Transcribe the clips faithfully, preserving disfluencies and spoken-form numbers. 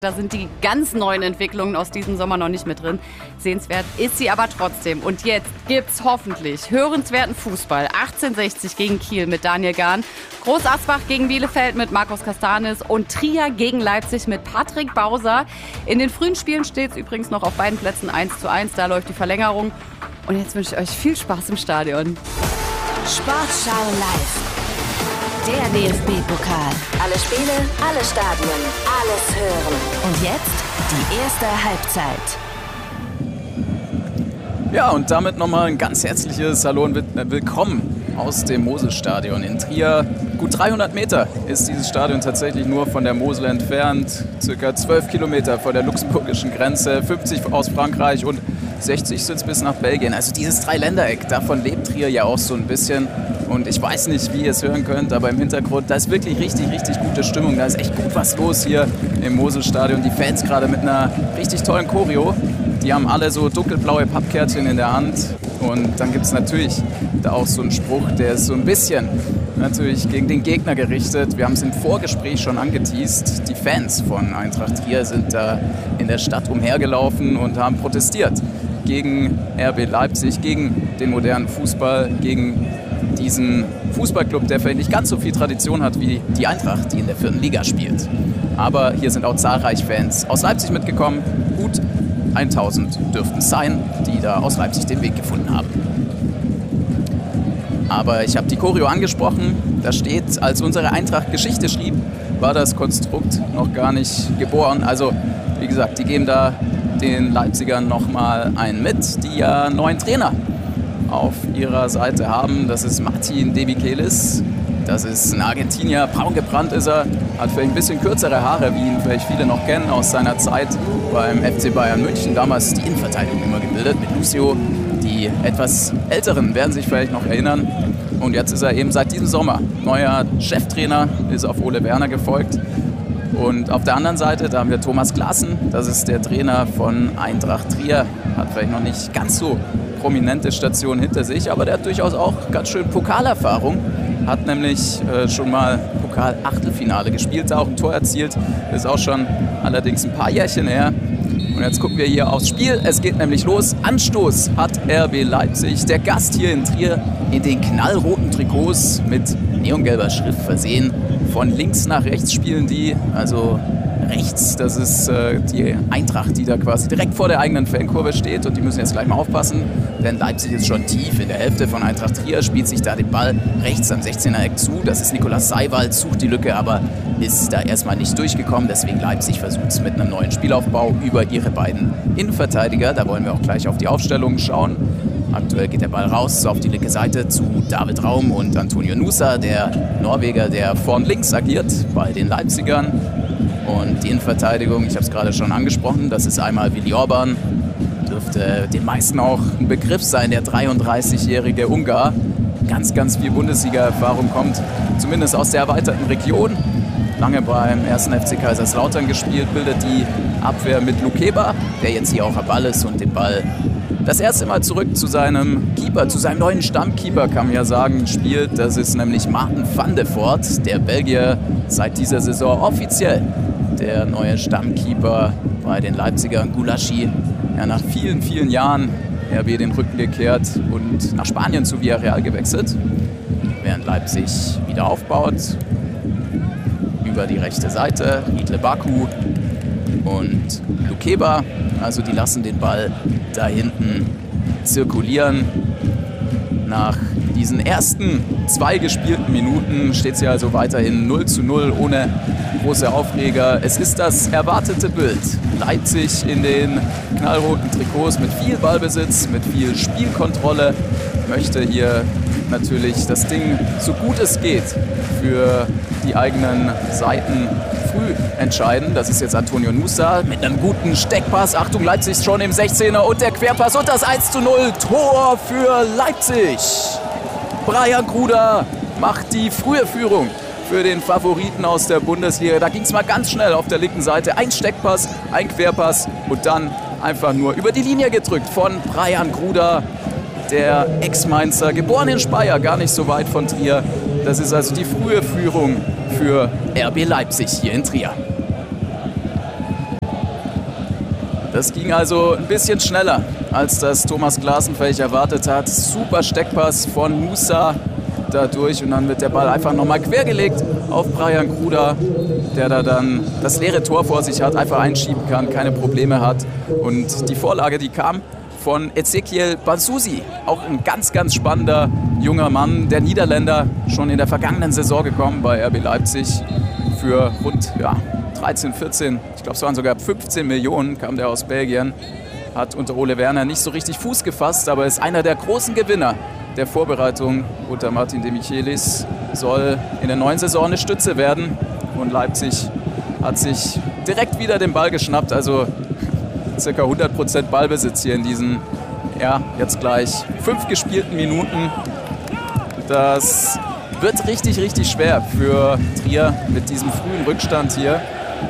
Da sind die ganz neuen Entwicklungen aus diesem Sommer noch nicht mit drin. Sehenswert ist sie aber trotzdem. Und jetzt gibt's hoffentlich hörenswerten Fußball. achtzehnhundertsechzig gegen Kiel mit Daniel Gahn, Groß Asbach gegen Bielefeld mit Markus Castanis und Trier gegen Leipzig mit Patrick Bauser. In den frühen Spielen steht es übrigens noch auf beiden Plätzen eins zu eins. Da läuft die Verlängerung. Und jetzt wünsche ich euch viel Spaß im Stadion. Sportschau live. Der D F B-Pokal. Alle Spiele, alle Stadien, alles hören. Und jetzt die erste Halbzeit. Ja, und damit nochmal ein ganz herzliches Hallo und Willkommen aus dem Mosel-Stadion in Trier. Gut dreihundert Meter ist dieses Stadion tatsächlich nur von der Mosel entfernt. Circa zwölf Kilometer vor der luxemburgischen Grenze, fünfzig aus Frankreich und sechzig sind es bis nach Belgien. Also dieses Dreiländereck, davon lebt Trier ja auch so ein bisschen. Und ich weiß nicht, wie ihr es hören könnt, aber im Hintergrund, da ist wirklich richtig, richtig gute Stimmung. Da ist echt gut was los hier im Mosel-Stadion. Die Fans gerade mit einer richtig tollen Choreo. Die haben alle so dunkelblaue Pappkärtchen in der Hand. Und dann gibt es natürlich da auch so einen Spruch, der ist so ein bisschen natürlich gegen den Gegner gerichtet. Wir haben es im Vorgespräch schon angeteast. Die Fans von Eintracht Trier sind da in der Stadt umhergelaufen und haben protestiert gegen R B Leipzig, gegen den modernen Fußball, gegen diesen Fußballclub, der vielleicht nicht ganz so viel Tradition hat wie die Eintracht, die in der vierten Liga spielt. Aber hier sind auch zahlreiche Fans aus Leipzig mitgekommen. Gut tausend dürften es sein, die da aus Leipzig den Weg gefunden haben. Aber ich habe die Choreo angesprochen. Da steht, als unsere Eintracht Geschichte schrieb, war das Konstrukt noch gar nicht geboren. Also, wie gesagt, die geben da den Leipzigern nochmal einen mit, die ja einen neuen Trainer auf ihrer Seite haben. Das ist Martin Demichelis. Das ist ein Argentinier, braun gebrannt ist er, hat vielleicht ein bisschen kürzere Haare, wie ihn vielleicht viele noch kennen aus seiner Zeit beim F C Bayern München. Damals die Innenverteidigung immer gebildet mit Lucio. Die etwas Älteren werden sich vielleicht noch erinnern. Und jetzt ist er eben seit diesem Sommer neuer Cheftrainer, ist auf Ole Werner gefolgt. Und auf der anderen Seite, da haben wir Thomas Glasson, das ist der Trainer von Eintracht Trier. Hat vielleicht noch nicht ganz so prominente Station hinter sich, aber der hat durchaus auch ganz schön Pokalerfahrung. Hat nämlich äh, schon mal Pokal-Achtelfinale gespielt, auch ein Tor erzielt. Ist auch schon allerdings ein paar Jährchen her. Und jetzt gucken wir hier aufs Spiel. Es geht nämlich los. Anstoß hat R B Leipzig, der Gast hier in Trier, in den knallroten Trikots mit neongelber Schrift versehen. Von links nach rechts spielen die, also rechts, das ist äh, die Eintracht, die da quasi direkt vor der eigenen Fankurve steht. Und die müssen jetzt gleich mal aufpassen, denn Leipzig ist schon tief in der Hälfte von Eintracht Trier, spielt sich da den Ball rechts am sechzehner-Eck zu. Das ist Nikolaus Seiwald, sucht die Lücke, aber ist da erstmal nicht durchgekommen. Deswegen Leipzig versucht es mit einem neuen Spielaufbau über ihre beiden Innenverteidiger. Da wollen wir auch gleich auf die Aufstellung schauen. Aktuell geht der Ball raus auf die linke Seite zu David Raum und Antonio Nusa, der Norweger, der vorn links agiert bei den Leipzigern. Und die Innenverteidigung, ich habe es gerade schon angesprochen, das ist einmal Willi Orban, dürfte den meisten auch ein Begriff sein, der dreiunddreißigjährige Ungar. Ganz, ganz viel Bundesliga-Erfahrung, kommt zumindest aus der erweiterten Region. Lange beim ersten F C Kaiserslautern gespielt, bildet die Abwehr mit Lukeba, der jetzt hier auch am Ball ist und den Ball das erste Mal zurück zu seinem Keeper, zu seinem neuen Stammkeeper, kann man ja sagen, spielt. Das ist nämlich Martin van de Voort, der Belgier, seit dieser Saison offiziell der neue Stammkeeper bei den Leipzigern. Gulaschi, ja, nach vielen, vielen Jahren R B den Rücken gekehrt und nach Spanien zu Villarreal gewechselt, während Leipzig wieder aufbaut. Über die rechte Seite Riedle Baku und Lukeba, also die lassen den Ball da hinten zirkulieren. Nach diesen ersten zwei gespielten Minuten steht es ja also weiterhin null zu null ohne große Aufreger. Es ist das erwartete Bild. Leipzig in den knallroten Trikots mit viel Ballbesitz, mit viel Spielkontrolle, möchte hier natürlich das Ding so gut es geht für die eigenen Seiten früh entscheiden. Das ist jetzt Antonio Nusa mit einem guten Steckpass. Achtung, Leipzig ist schon im sechzehner und der Querpass und das eins zu null. Tor für Leipzig. Brian Gruda macht die frühe Führung für den Favoriten aus der Bundesliga. Da ging es mal ganz schnell auf der linken Seite. Ein Steckpass, ein Querpass und dann einfach nur über die Linie gedrückt von Brian Gruda. Der Ex-Mainzer, geboren in Speyer, gar nicht so weit von Trier. Das ist also die frühe Führung für R B Leipzig hier in Trier. Das ging also ein bisschen schneller, als das Thomas Glasenfeld erwartet hat. Super Steckpass von Nusa dadurch und dann wird der Ball einfach nochmal quergelegt auf Brian Kruder, der da dann das leere Tor vor sich hat, einfach einschieben kann, keine Probleme hat. Und die Vorlage, die kam von Ezequiel Bansuzi, auch ein ganz, ganz spannender junger Mann, der Niederländer, schon in der vergangenen Saison gekommen bei R B Leipzig für rund ja, dreizehn, vierzehn, ich glaube es waren sogar fünfzehn Millionen, kam der aus Belgien, hat unter Ole Werner nicht so richtig Fuß gefasst, aber ist einer der großen Gewinner der Vorbereitung unter Martin Demichelis, soll in der neuen Saison eine Stütze werden und Leipzig hat sich direkt wieder den Ball geschnappt, also ca. hundert Prozent Ballbesitz hier in diesen, ja, jetzt gleich fünf gespielten Minuten. Das wird richtig, richtig schwer für Trier mit diesem frühen Rückstand hier.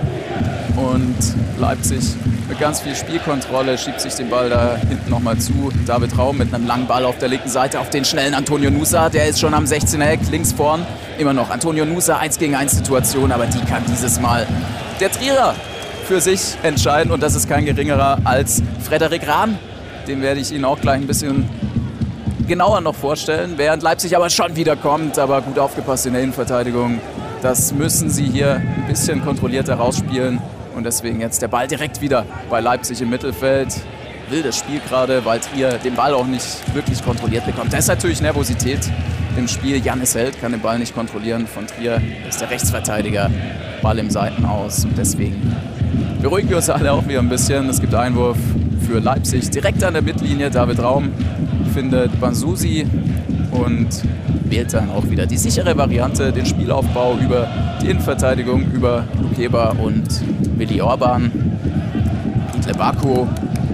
Und Leipzig mit ganz viel Spielkontrolle schiebt sich den Ball da hinten nochmal zu. David Raum mit einem langen Ball auf der linken Seite auf den schnellen Antonio Nusa. Der ist schon am sechzehner Eck, links vorn. Immer noch Antonio Nusa, eins gegen eins Situation, aber die kann dieses Mal der Trierer für sich entscheiden. Und das ist kein geringerer als Frederik Rahn. Den werde ich Ihnen auch gleich ein bisschen genauer noch vorstellen. Während Leipzig aber schon wieder kommt, aber gut aufgepasst in der Innenverteidigung. Das müssen sie hier ein bisschen kontrollierter rausspielen. Und deswegen jetzt der Ball direkt wieder bei Leipzig im Mittelfeld. Wildes Spiel gerade, weil Trier den Ball auch nicht wirklich kontrolliert bekommt. Da ist natürlich Nervosität im Spiel. Jannis Held kann den Ball nicht kontrollieren. Von Trier ist der Rechtsverteidiger. Ball im Seitenaus. Und deswegen beruhigen wir uns alle auch wieder ein bisschen. Es gibt Einwurf für Leipzig direkt an der Mittellinie. David Raum findet Bansuzi und wählt dann auch wieder die sichere Variante, den Spielaufbau über die Innenverteidigung, über Lukeba und Willi Orban. Riedle Baku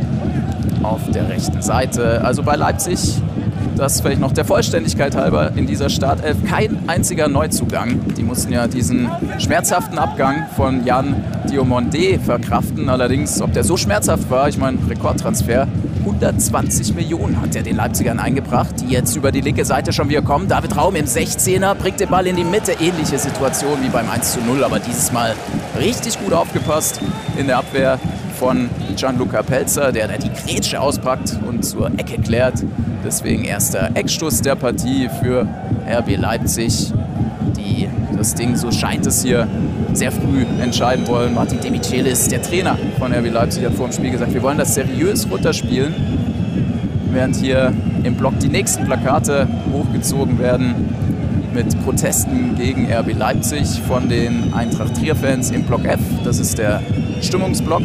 auf der rechten Seite. Also bei Leipzig, das vielleicht noch der Vollständigkeit halber, in dieser Startelf kein einziger Neuzugang. Die mussten ja diesen schmerzhaften Abgang von Jan Diomande verkraften. Allerdings, ob der so schmerzhaft war, ich meine, Rekordtransfer, hundertzwanzig Millionen hat er den Leipzigern eingebracht, die jetzt über die linke Seite schon wieder kommen. David Raum im sechzehner bringt den Ball in die Mitte. Ähnliche Situation wie beim eins zu null, aber dieses Mal richtig gut aufgepasst in der Abwehr von Gianluca Pelzer, der da die Grätsche auspackt und zur Ecke klärt. Deswegen erster Eckstoß der Partie für R B Leipzig, die das Ding, so scheint es hier, sehr früh entscheiden wollen. Martin Demichelis, der Trainer von R B Leipzig, hat vor dem Spiel gesagt, wir wollen das seriös runterspielen, während hier im Block die nächsten Plakate hochgezogen werden mit Protesten gegen R B Leipzig von den Eintracht Trier-Fans im Block F. Das ist der Stimmungsblock.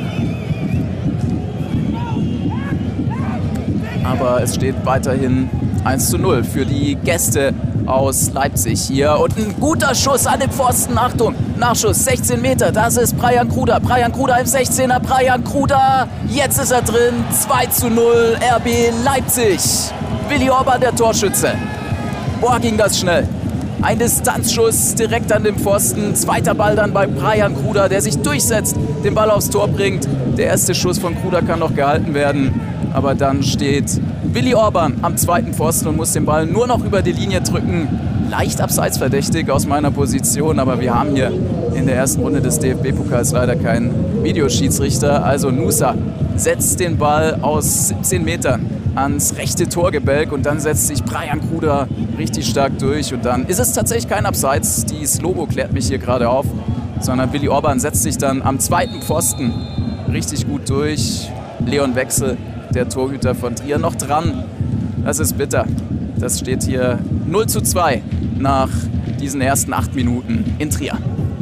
Aber es steht weiterhin eins zu null für die Gäste aus Leipzig hier. Und ein guter Schuss an den Pfosten. Achtung, Nachschuss, sechzehn Meter. Das ist Brian Kruder. Brian Kruder im sechzehner. Brian Kruder. Jetzt ist er drin. zwei zu null R B Leipzig. Willi Orban, der Torschütze. Boah, ging das schnell. Ein Distanzschuss direkt an den Pfosten. Zweiter Ball dann bei Brian Kruder, der sich durchsetzt, den Ball aufs Tor bringt. Der erste Schuss von Kruder kann noch gehalten werden. Aber dann steht Willi Orban am zweiten Pfosten und muss den Ball nur noch über die Linie drücken. Leicht abseitsverdächtig aus meiner Position, aber wir haben hier in der ersten Runde des D F B-Pokals leider keinen Videoschiedsrichter. Also Nusa setzt den Ball aus siebzehn Metern ans rechte Torgebälk und dann setzt sich Brian Kruder richtig stark durch. Und dann ist es tatsächlich kein Abseits, die Slobo klärt mich hier gerade auf, sondern Willi Orban setzt sich dann am zweiten Pfosten richtig gut durch. Leon Wechsel, der Torhüter von Trier, noch dran. Das ist bitter. Das steht hier null zu zwei nach diesen ersten acht Minuten in Trier.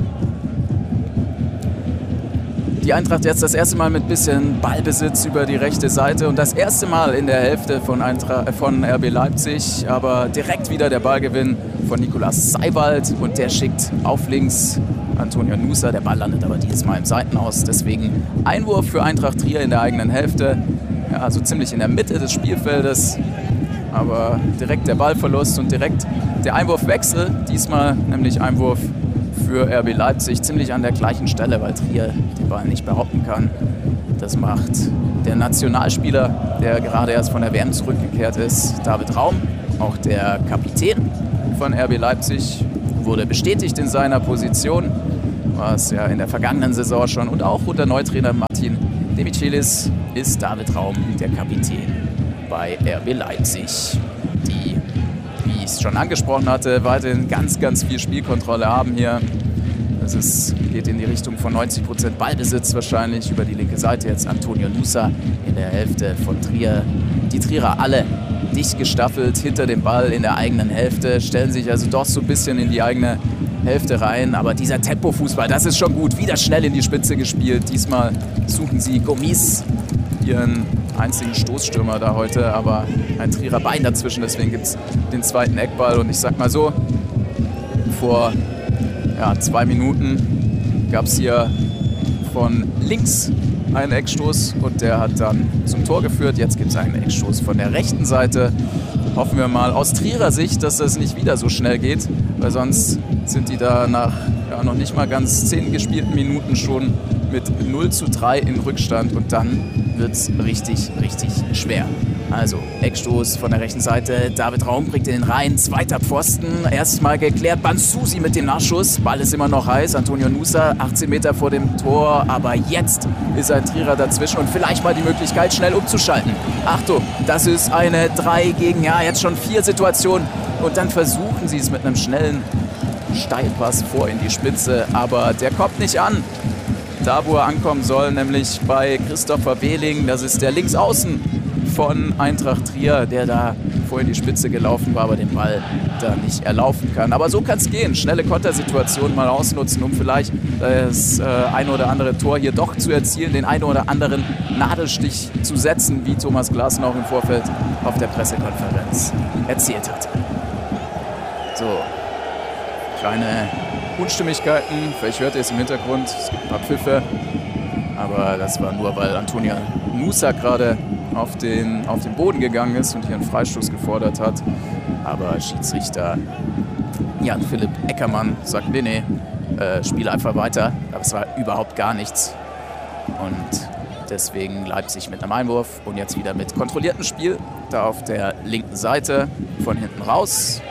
Die Eintracht jetzt das erste Mal mit bisschen Ballbesitz über die rechte Seite und das erste Mal in der Hälfte von, Eintracht, von R B Leipzig, aber direkt wieder der Ballgewinn von Nikolaus Seiwald und der schickt auf links Antonio Nusa. Der Ball landet aber dieses Mal im Seitenaus, deswegen Einwurf für Eintracht Trier in der eigenen Hälfte. Ja, also ziemlich in der Mitte des Spielfeldes, aber direkt der Ballverlust und direkt der Einwurfwechsel. Diesmal nämlich Einwurf für R B Leipzig, ziemlich an der gleichen Stelle, weil Trier den Ball nicht behaupten kann. Das macht der Nationalspieler, der gerade erst von der W M zurückgekehrt ist, David Raum. Auch der Kapitän von R B Leipzig wurde bestätigt in seiner Position, was ja in der vergangenen Saison schon und auch unter Neutrainer Martin Demichelis ist David Raum, der Kapitän bei R B Leipzig, die, wie ich es schon angesprochen hatte, weiterhin ganz, ganz viel Spielkontrolle haben hier. Es ist, geht in die Richtung von neunzig Prozent Ballbesitz wahrscheinlich über die linke Seite. Jetzt Antonio Nusa in der Hälfte von Trier. Die Trierer alle dicht gestaffelt hinter dem Ball in der eigenen Hälfte, stellen sich also doch so ein bisschen in die eigene Hälfte rein. Aber dieser Tempo-Fußball, das ist schon gut. Wieder schnell in die Spitze gespielt. Diesmal suchen sie Gomis, ihren einzigen Stoßstürmer da heute, aber ein Trierer Bein dazwischen. Deswegen gibt es den zweiten Eckball. Und ich sag mal so, vor ja, zwei Minuten gab es hier von links einen Eckstoß und der hat dann zum Tor geführt. Jetzt gibt es einen Eckstoß von der rechten Seite. Hoffen wir mal aus Trierer Sicht, dass das nicht wieder so schnell geht, weil sonst sind die da nach ja, noch nicht mal ganz zehn gespielten Minuten schon mit null zu drei in Rückstand und dann wird es richtig, richtig schwer. Also Eckstoß von der rechten Seite, David Raum bringt in den Reihen, zweiter Pfosten, erstmal geklärt, Bansusi mit dem Nachschuss, Ball ist immer noch heiß, Antonio Nusa achtzehn Meter vor dem Tor, aber jetzt ist ein Trierer dazwischen und vielleicht mal die Möglichkeit, schnell umzuschalten. Achtung, das ist eine drei gegen, ja, jetzt schon vier Situation und dann versuchen sie es mit einem schnellen Steilpass vor in die Spitze, aber der kommt nicht an. Da, wo er ankommen soll, nämlich bei Christopher Wehling, das ist der Linksaußen von Eintracht Trier, der da vor in die Spitze gelaufen war, aber den Ball da nicht erlaufen kann. Aber so kann es gehen. Schnelle Kontersituationen mal ausnutzen, um vielleicht das äh, ein oder andere Tor hier doch zu erzielen, den einen oder anderen Nadelstich zu setzen, wie Thomas Glasner auch im Vorfeld auf der Pressekonferenz erzählt hat. So, kleine Unstimmigkeiten. Vielleicht hört ihr es im Hintergrund. Es gibt ein paar Pfiffe. Aber das war nur, weil Antonio Nusa gerade auf den, auf den Boden gegangen ist und hier einen Freistoß gefordert hat. Aber Schiedsrichter Jan-Philipp Eckermann sagt, nee, nee, äh, spiele einfach weiter. Aber es war überhaupt gar nichts. Und deswegen Leipzig mit einem Einwurf und jetzt wieder mit kontrolliertem Spiel. Da auf der linken Seite von hinten raus.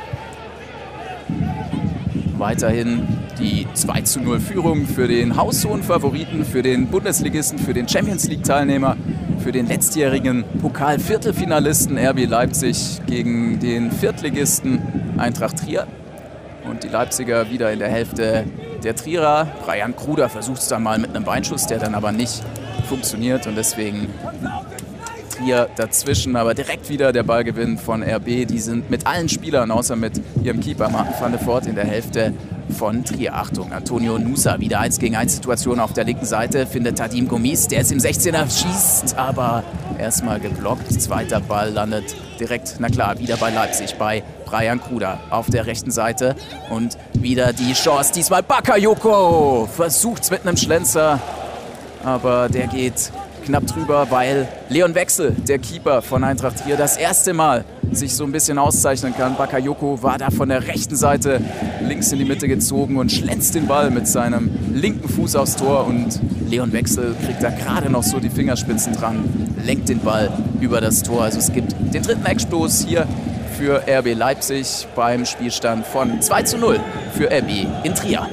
Weiterhin die zwei zu null Führung für den haushohen Favoriten, für den Bundesligisten, für den Champions-League-Teilnehmer, für den letztjährigen Pokal-Viertelfinalisten R B Leipzig gegen den Viertligisten Eintracht Trier. Und die Leipziger wieder in der Hälfte der Trierer. Brian Kruder versucht es dann mal mit einem Beinschuss, der dann aber nicht funktioniert. Und deswegen Trier dazwischen, aber direkt wieder der Ballgewinn von R B. Die sind mit allen Spielern, außer mit ihrem Keeper Martin van de Voort, in der Hälfte von Trier. Achtung, Antonio Nusa, wieder eins gegen eins Situation auf der linken Seite, findet Tadim Gomis, der ist im sechzehner, schießt, aber erstmal geblockt. Zweiter Ball landet direkt, na klar, wieder bei Leipzig, bei Brian Kruder auf der rechten Seite und wieder die Chance, diesmal Bakayoko, versucht's mit einem Schlenzer, aber der geht knapp drüber, weil Leon Wechsel, der Keeper von Eintracht Trier, das erste Mal sich so ein bisschen auszeichnen kann. Bakayoko war da von der rechten Seite links in die Mitte gezogen und schlänzt den Ball mit seinem linken Fuß aufs Tor und Leon Wechsel kriegt da gerade noch so die Fingerspitzen dran, lenkt den Ball über das Tor. Also es gibt den dritten Eckstoß hier für R B Leipzig beim Spielstand von zwei zu null für R B in Trier.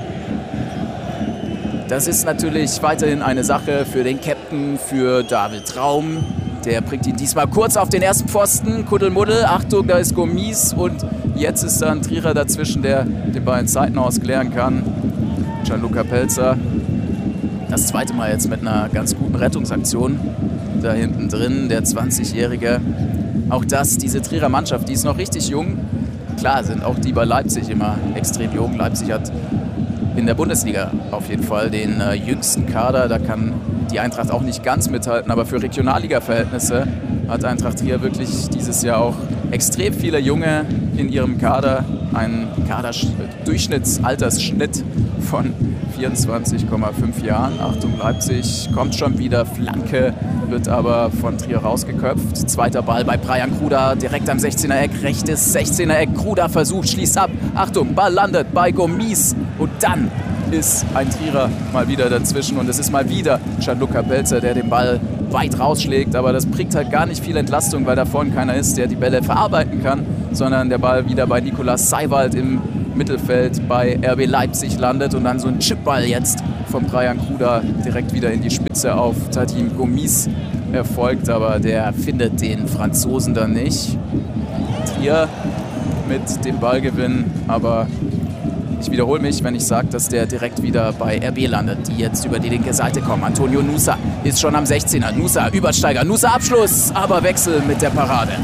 Das ist natürlich weiterhin eine Sache für den Captain, für David Raum. Der bringt ihn diesmal kurz auf den ersten Pfosten. Kuddelmuddel, Achtung, da ist Gomis und jetzt ist da ein Trierer dazwischen, der den Ball in Zeitnaus klären kann. Gianluca Pelzer. Das zweite Mal jetzt mit einer ganz guten Rettungsaktion. Da hinten drin der zwanzigjährige. Auch das, diese Trierer Mannschaft, die ist noch richtig jung. Klar sind auch die bei Leipzig immer extrem jung. Leipzig hat in der Bundesliga auf jeden Fall den äh, jüngsten Kader. Da kann die Eintracht auch nicht ganz mithalten, aber für Regionalliga-Verhältnisse hat Eintracht Trier wirklich dieses Jahr auch extrem viele Junge in ihrem Kader. Ein Kader-Durchschnittsaltersschnitt von vierundzwanzig Komma fünf Jahren. Achtung, Leipzig kommt schon wieder, Flanke wird aber von Trier rausgeköpft. Zweiter Ball bei Brian Kruder, direkt am sechzehner Eck, rechtes sechzehner Eck. Kruder versucht, schließt ab. Achtung, Ball landet bei Gomis und dann ist ein Trierer mal wieder dazwischen und es ist mal wieder Gianluca Pelzer, der den Ball weit rausschlägt, aber das bringt halt gar nicht viel Entlastung, weil da vorne keiner ist, der die Bälle verarbeiten kann, sondern der Ball wieder bei Nicolas Seiwald im Mittelfeld bei R B Leipzig landet und dann so ein Chipball jetzt von Brian Kruder direkt wieder in die Spitze auf Tadim Gomis erfolgt, aber der findet den Franzosen dann nicht. Trier mit dem Ballgewinn, aber ich wiederhole mich, wenn ich sage, dass der direkt wieder bei R B landet, die jetzt über die linke Seite kommen. Antonio Nusa ist schon am sechzehner. Nusa, Übersteiger, Nusa Abschluss, aber Wechsel mit der Parade.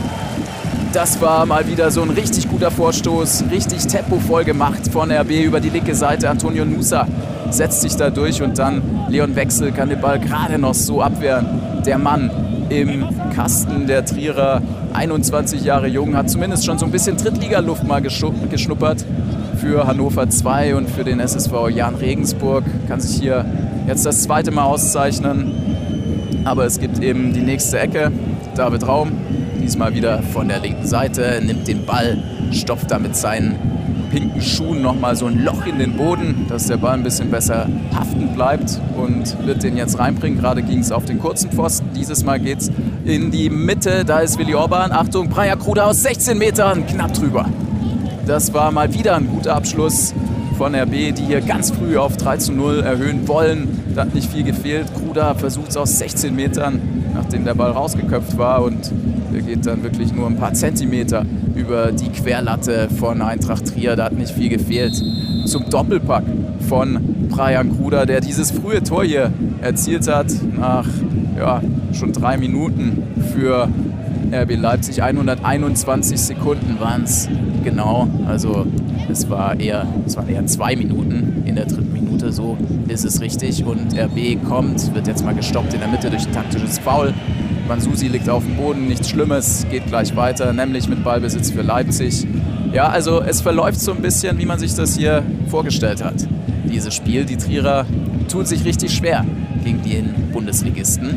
Das war mal wieder so ein richtig guter Vorstoß, richtig tempovoll gemacht von R B über die linke Seite. Antonio Nusa setzt sich da durch und dann Leon Wechsel kann den Ball gerade noch so abwehren. Der Mann im Kasten der Trierer, einundzwanzig Jahre jung, hat zumindest schon so ein bisschen Drittligaluft mal geschnuppert für Hannover zwei und für den S S V Jahn Regensburg. Kann sich hier jetzt das zweite Mal auszeichnen. Aber es gibt eben die nächste Ecke. David Raum, diesmal wieder von der linken Seite, nimmt den Ball, stopft da mit seinen pinken Schuhen nochmal so ein Loch in den Boden, dass der Ball ein bisschen besser haften bleibt und wird den jetzt reinbringen. Gerade ging es auf den kurzen Pfosten. Dieses Mal geht es in die Mitte. Da ist Willi Orban. Achtung, Brian Kruder aus sechzehn Metern, knapp drüber. Das war mal wieder ein guter Abschluss von R B, die hier ganz früh auf drei zu null erhöhen wollen. Da hat nicht viel gefehlt. Kruder versucht es aus sechzehn Metern, nachdem der Ball rausgeköpft war. Und der geht dann wirklich nur ein paar Zentimeter über die Querlatte von Eintracht Trier. Da hat nicht viel gefehlt. Zum Doppelpack von Brian Kruder, der dieses frühe Tor hier erzielt hat. Nach ja, schon drei Minuten für R B Leipzig. hunderteinundzwanzig Sekunden waren es genau. Also es, war eher, es waren eher zwei Minuten in der dritten Minute. So ist es richtig. Und R B kommt, wird jetzt mal gestoppt in der Mitte durch ein taktisches Foul. Mansusi liegt auf dem Boden, nichts Schlimmes, geht gleich weiter, nämlich mit Ballbesitz für Leipzig. Ja, also es verläuft so ein bisschen, wie man sich das hier vorgestellt hat. Dieses Spiel, die Trierer tun sich richtig schwer gegen den Bundesligisten.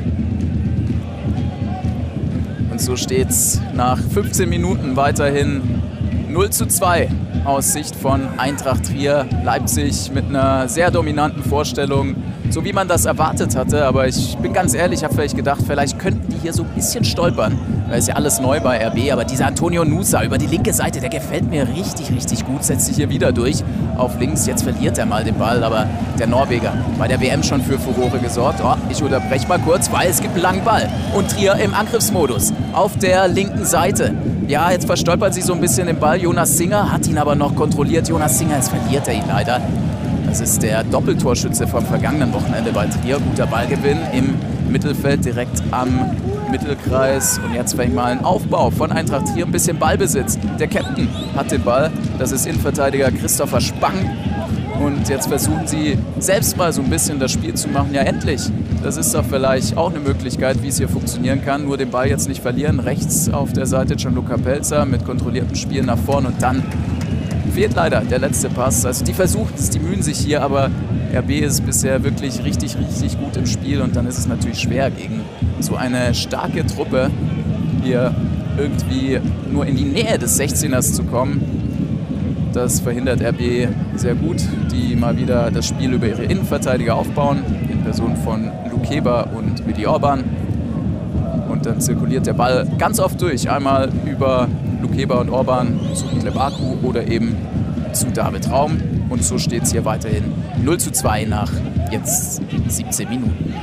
Und so steht es nach fünfzehn Minuten weiterhin null zu zwei aus Sicht von Eintracht Trier. Leipzig mit einer sehr dominanten Vorstellung, so wie man das erwartet hatte. Aber ich bin ganz ehrlich, ich habe vielleicht gedacht, vielleicht könnten die hier so ein bisschen stolpern. Da ist ja alles neu bei R B, aber dieser Antonio Nusa über die linke Seite, der gefällt mir richtig, richtig gut. Setzt sich hier wieder durch auf links. Jetzt verliert er mal den Ball, aber der Norweger bei der W M schon für Furore gesorgt. Oh, ich unterbreche mal kurz, weil es gibt einen langen Ball. Und Trier im Angriffsmodus auf der linken Seite. Ja, jetzt verstolpert sie so ein bisschen den Ball. Jonas Singer hat ihn aber noch kontrolliert. Jonas Singer, jetzt verliert er ihn leider. Das ist der Doppeltorschütze vom vergangenen Wochenende bei Trier. Guter Ballgewinn im Mittelfeld, direkt am Mittelkreis. Und jetzt vielleicht mal ein Aufbau von Eintracht Trier, ein bisschen Ballbesitz. Der Captain hat den Ball. Das ist Innenverteidiger Christopher Spang. Und jetzt versuchen sie selbst mal so ein bisschen das Spiel zu machen. Ja, endlich. Das ist doch vielleicht auch eine Möglichkeit, wie es hier funktionieren kann. Nur den Ball jetzt nicht verlieren. Rechts auf der Seite Gianluca Pelzer mit kontrolliertem Spiel nach vorn. Und dann fehlt leider der letzte Pass. Also die versuchen es, die mühen sich hier, aber R B ist bisher wirklich richtig, richtig gut im Spiel. Und dann ist es natürlich schwer, gegen so eine starke Truppe hier irgendwie nur in die Nähe des sechzehners zu kommen. Das verhindert R B sehr gut, die mal wieder das Spiel über ihre Innenverteidiger aufbauen, in Person von Lukeba und Willi Orban. Und dann zirkuliert der Ball ganz oft durch, einmal über Lukeba und Orban zu Klebaku oder eben zu David Raum. Und so steht es hier weiterhin null zu zwei nach jetzt siebzehn Minuten.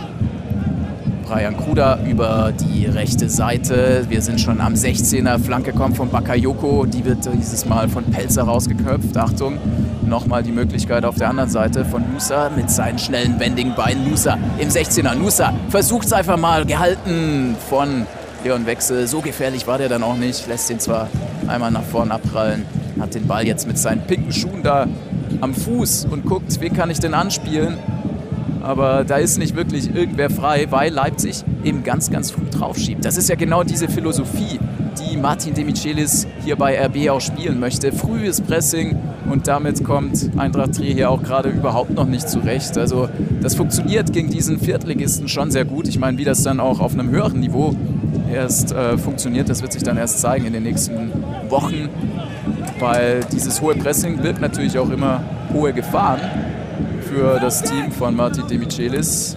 Brian Kruder über die rechte Seite. Wir sind schon am sechzehner. Flanke kommt von Bakayoko. Die wird dieses Mal von Pelzer rausgeköpft. Achtung, nochmal die Möglichkeit auf der anderen Seite von Nusa mit seinen schnellen, wendigen Beinen. Nusa im sechzehner. Nusa versucht es einfach mal. Gehalten von Leon Wechsel. So gefährlich war der dann auch nicht. Lässt ihn zwar einmal nach vorn abprallen. Hat den Ball jetzt mit seinen pinken Schuhen da am Fuß und guckt, wen kann ich denn anspielen? Aber da ist nicht wirklich irgendwer frei, weil Leipzig eben ganz, ganz früh draufschiebt. Das ist ja genau diese Philosophie, die Martin Demichelis hier bei R B auch spielen möchte. Frühes Pressing und damit kommt Eintracht Trier hier auch gerade überhaupt noch nicht zurecht. Also das funktioniert gegen diesen Viertligisten schon sehr gut. Ich meine, wie das dann auch auf einem höheren Niveau erst äh, funktioniert, das wird sich dann erst zeigen in den nächsten Wochen. Weil dieses hohe Pressing birgt natürlich auch immer hohe Gefahren für das Team von Martin Demichelis,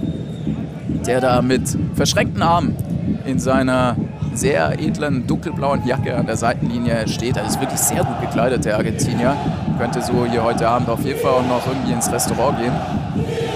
der da mit verschränkten Armen in seiner sehr edlen dunkelblauen Jacke an der Seitenlinie steht. Er ist wirklich sehr gut gekleidet, der Argentinier. Könnte so hier heute Abend auf jeden Fall auch noch irgendwie ins Restaurant gehen.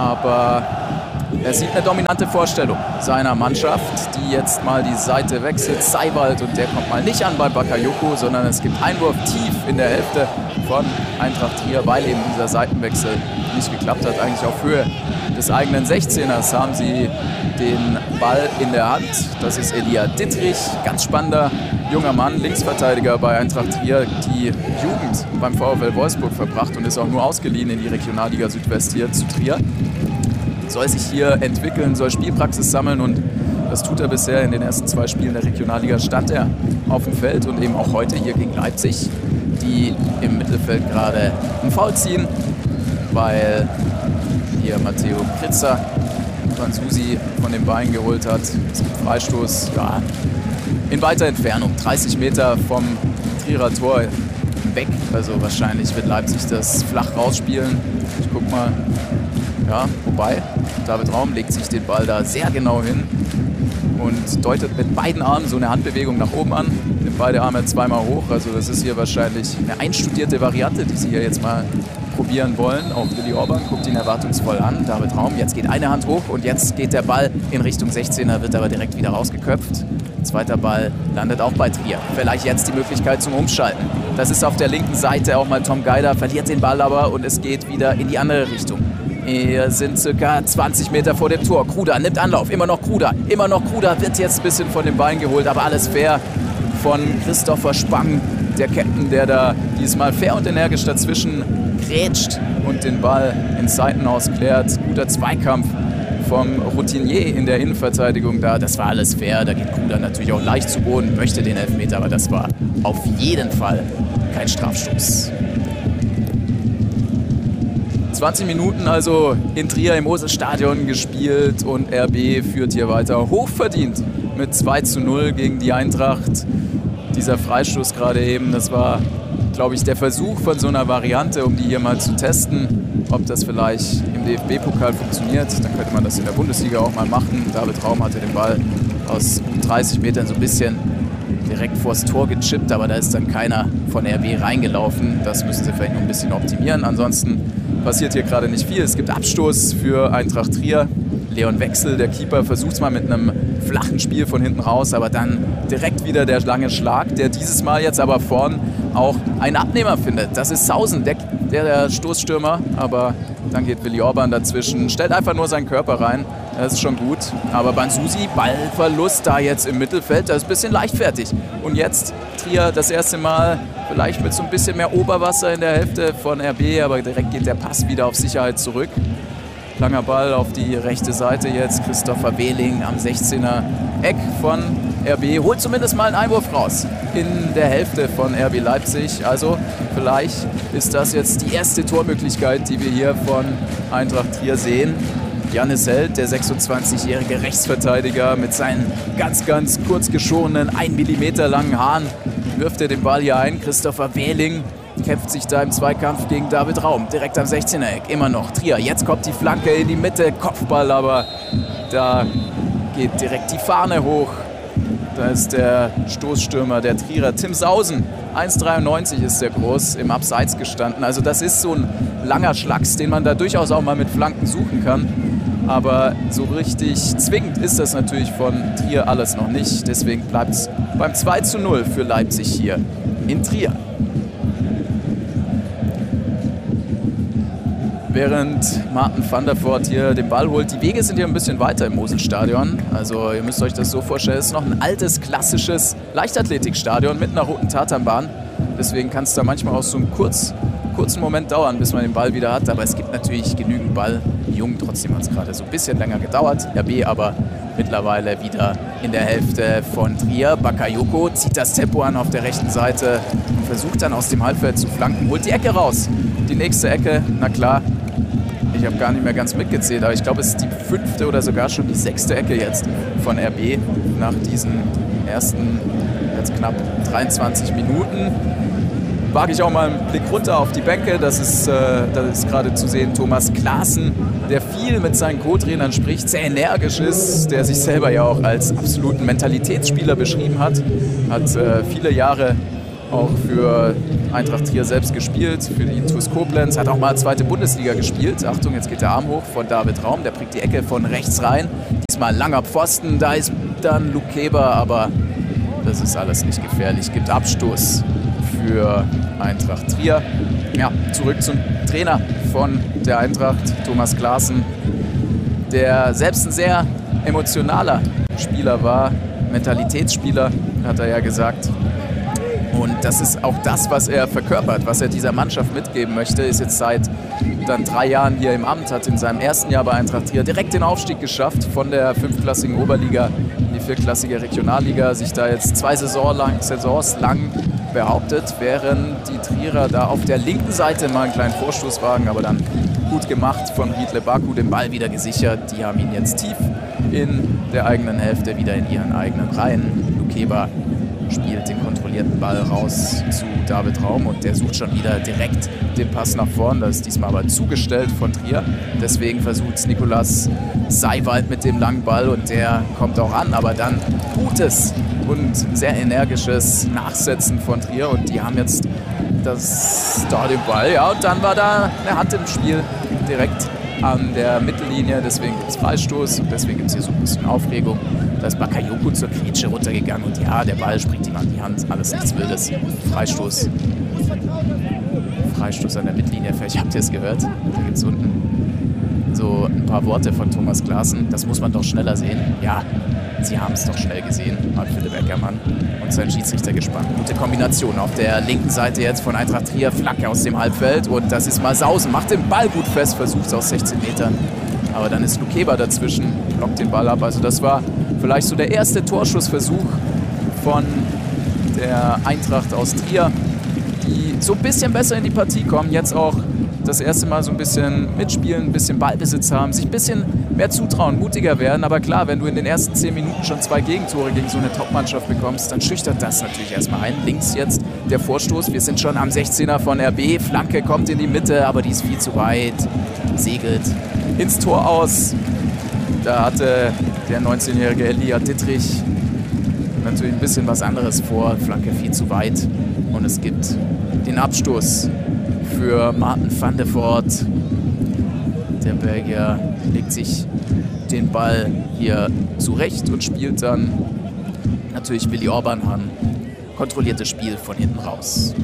aber er sieht eine dominante Vorstellung seiner Mannschaft, die jetzt mal die Seite wechselt. Seiwald, und der kommt mal nicht an bei Bakayoko, sondern es gibt Einwurf tief in der Hälfte von Eintracht Trier, weil eben dieser Seitenwechsel nicht geklappt hat. Eigentlich auf Höhe des eigenen sechzehners haben sie den Ball in der Hand. Das ist Elia Dittrich, ganz spannender junger Mann, Linksverteidiger bei Eintracht Trier, die Jugend beim VfL Wolfsburg verbracht und ist auch nur ausgeliehen in die Regionalliga Südwest hier zu Trier. Soll sich hier entwickeln, soll Spielpraxis sammeln, und das tut er bisher. In den ersten zwei Spielen der Regionalliga stand er auf dem Feld und eben auch heute hier gegen Leipzig, die im Mittelfeld gerade einen Foul ziehen, weil hier Matteo Kritzer Banzusi von den Beinen geholt hat. Es gibt Freistoß, ja, in weiter Entfernung, dreißig Meter vom Trierer Tor weg. Also wahrscheinlich wird Leipzig das flach rausspielen. Ich guck mal. Ja, wobei, David Raum legt sich den Ball da sehr genau hin und deutet mit beiden Armen so eine Handbewegung nach oben an. Nimmt beide Arme zweimal hoch. Also das ist hier wahrscheinlich eine einstudierte Variante, die sie hier jetzt mal probieren wollen. Auch Willi Orban guckt ihn erwartungsvoll an. David Raum, jetzt geht eine Hand hoch und jetzt geht der Ball in Richtung sechzehner, wird aber direkt wieder rausgeköpft. Zweiter Ball landet auch bei Trier. Vielleicht jetzt die Möglichkeit zum Umschalten. Das ist auf der linken Seite auch mal Tom Geider, verliert den Ball aber und es geht wieder in die andere Richtung. Wir sind circa zwanzig Meter vor dem Tor. Kruder nimmt Anlauf, immer noch Kruder, immer noch Kruder, wird jetzt ein bisschen von den Beinen geholt, aber alles fair von Christopher Spang, der Captain, der da diesmal fair und energisch dazwischen grätscht und den Ball ins Seitenhaus klärt. Guter Zweikampf vom Routinier in der Innenverteidigung da. Das war alles fair, da geht Kruder natürlich auch leicht zu Boden, möchte den Elfmeter, aber das war auf jeden Fall kein Strafstoß. zwanzig Minuten also in Trier im Mosel-Stadion gespielt und R B führt hier weiter hochverdient mit zwei zu null gegen die Eintracht. Dieser Freistoß gerade eben, das war, glaube ich, der Versuch von so einer Variante, um die hier mal zu testen, ob das vielleicht im D F B-Pokal funktioniert. Dann könnte man das in der Bundesliga auch mal machen. David Raum hatte den Ball aus dreißig Metern so ein bisschen direkt vors Tor gechippt, aber da ist dann keiner von R B reingelaufen. Das müssen sie vielleicht noch ein bisschen optimieren. Ansonsten passiert hier gerade nicht viel. Es gibt Abstoß für Eintracht Trier. Leon Wechsel, der Keeper, versucht es mal mit einem flachen Spiel von hinten raus, aber dann direkt wieder der lange Schlag, der dieses Mal jetzt aber vorn auch einen Abnehmer findet. Das ist Sausen, der, der, der Stoßstürmer, aber dann geht Willi Orban dazwischen, stellt einfach nur seinen Körper rein. Das ist schon gut. Aber Banzusi, Ballverlust da jetzt im Mittelfeld, das ist ein bisschen leichtfertig. Und jetzt Trier das erste Mal vielleicht mit so ein bisschen mehr Oberwasser in der Hälfte von R B, aber direkt geht der Pass wieder auf Sicherheit zurück. Langer Ball auf die rechte Seite jetzt. Christopher Wehling am sechzehner Eck von R B. Holt zumindest mal einen Einwurf raus in der Hälfte von R B Leipzig. Also vielleicht ist das jetzt die erste Tormöglichkeit, die wir hier von Eintracht Trier sehen. Jannis Held, der sechsundzwanzigjährige Rechtsverteidiger mit seinen ganz, ganz kurz geschorenen, ein Millimeter langen Haaren, wirft er den Ball hier ein. Christopher Wehling kämpft sich da im Zweikampf gegen David Raum, direkt am sechzehner Eck, immer noch Trier. Jetzt kommt die Flanke in die Mitte, Kopfball, aber da geht direkt die Fahne hoch. Da ist der Stoßstürmer der Trierer, Tim Sausen, eins Komma dreiundneunzig ist der groß, im Abseits gestanden. Also das ist so ein langer Schlags, den man da durchaus auch mal mit Flanken suchen kann. Aber so richtig zwingend ist das natürlich von Trier alles noch nicht. Deswegen bleibt es beim zwei zu null für Leipzig hier in Trier. Während Martin van der Voort hier den Ball holt. Die Wege sind hier ein bisschen weiter im Mosel-Stadion. Also ihr müsst euch das so vorstellen, es ist noch ein altes, klassisches Leichtathletikstadion mit einer roten Tatanbahn. Deswegen kann es da manchmal auch so einen kurz, kurzen Moment dauern, bis man den Ball wieder hat. Aber es gibt natürlich genügend Ball. Jung, trotzdem hat es gerade so ein bisschen länger gedauert. R B aber mittlerweile wieder in der Hälfte von Trier. Bakayoko zieht das Tempo an auf der rechten Seite und versucht dann aus dem Halbfeld zu flanken. Holt die Ecke raus. Die nächste Ecke, na klar, ich habe gar nicht mehr ganz mitgezählt, aber ich glaube, es ist die fünfte oder sogar schon die sechste Ecke jetzt von R B nach diesen ersten jetzt knapp dreiundzwanzig Minuten. Wage ich auch mal einen Blick runter auf die Bänke. Das ist, äh, das ist gerade zu sehen Thomas Klaassen, der viel mit seinen Co-Trainern spricht, sehr energisch ist, der sich selber ja auch als absoluten Mentalitätsspieler beschrieben hat. Hat äh, viele Jahre auch für Eintracht Trier selbst gespielt, für die TuS Koblenz, hat auch mal zweite Bundesliga gespielt. Achtung, jetzt geht der Arm hoch von David Raum, der bringt die Ecke von rechts rein. Diesmal langer Pfosten, da ist dann Lukeba, aber das ist alles nicht gefährlich. Gibt Abstoß für Eintracht Trier. Ja, zurück zum Trainer von der Eintracht, Thomas Klaassen, der selbst ein sehr emotionaler Spieler war, Mentalitätsspieler, hat er ja gesagt. Und das ist auch das, was er verkörpert, was er dieser Mannschaft mitgeben möchte. Ist jetzt seit dann drei Jahren hier im Amt, hat in seinem ersten Jahr bei Eintracht Trier direkt den Aufstieg geschafft von der fünfklassigen Oberliga in die viertklassige Regionalliga. Sich da jetzt zwei Saison lang, Saisons lang behauptet, während die Trierer da auf der linken Seite mal einen kleinen Vorstoß wagen, aber dann gut gemacht von Riedle Baku, den Ball wieder gesichert. Die haben ihn jetzt tief in der eigenen Hälfte, wieder in ihren eigenen Reihen. Lukeba spielt den kontrollierten Ball raus zu David Raum und der sucht schon wieder direkt den Pass nach vorn. Das ist diesmal aber zugestellt von Trier. Deswegen versucht Nicolas Seiwald mit dem langen Ball und der kommt auch an, aber dann gutes und sehr energisches Nachsetzen von Trier und die haben jetzt das, da den Ball, ja, und dann war da eine Hand im Spiel direkt an der Mittellinie, deswegen gibt es Freistoß und deswegen gibt es hier so ein bisschen Aufregung. Da ist Bakayoko zur Grätsche runtergegangen und ja, der Ball springt ihm an die Hand, alles nichts Wildes. Freistoß. Freistoß an der Mittellinie, vielleicht habt ihr es gehört. Da gibt es unten so ein paar Worte von Thomas Klaassen. Das muss man doch schneller sehen. Ja, sie haben es doch schnell gesehen, hat Philipp Eckermann und sein Schiedsrichter gespannt. Gute Kombination auf der linken Seite jetzt von Eintracht Trier, Flanke aus dem Halbfeld und das ist Masausen, macht den Ball gut fest, versucht es aus sechzehn Metern. Aber dann ist Lukeba dazwischen, blockt den Ball ab. Also das war vielleicht so der erste Torschussversuch von der Eintracht aus Trier, die so ein bisschen besser in die Partie kommen, jetzt auch das erste Mal so ein bisschen mitspielen, ein bisschen Ballbesitz haben, sich ein bisschen mehr zutrauen, mutiger werden. Aber klar, wenn du in den ersten zehn Minuten schon zwei Gegentore gegen so eine Top-Mannschaft bekommst, dann schüchtert das natürlich erstmal ein. Links jetzt der Vorstoß, wir sind schon am sechzehner von R B, Flanke kommt in die Mitte, aber die ist viel zu weit, segelt ins Tor aus. Da hatte der neunzehnjährige Elia Dittrich natürlich ein bisschen was anderes vor, Flanke viel zu weit und es gibt den Abstoß für Martin van de Voort. Der Belgier legt sich den Ball hier zurecht und spielt dann natürlich Willi Orban an. Kontrolliertes Spiel von hinten raus.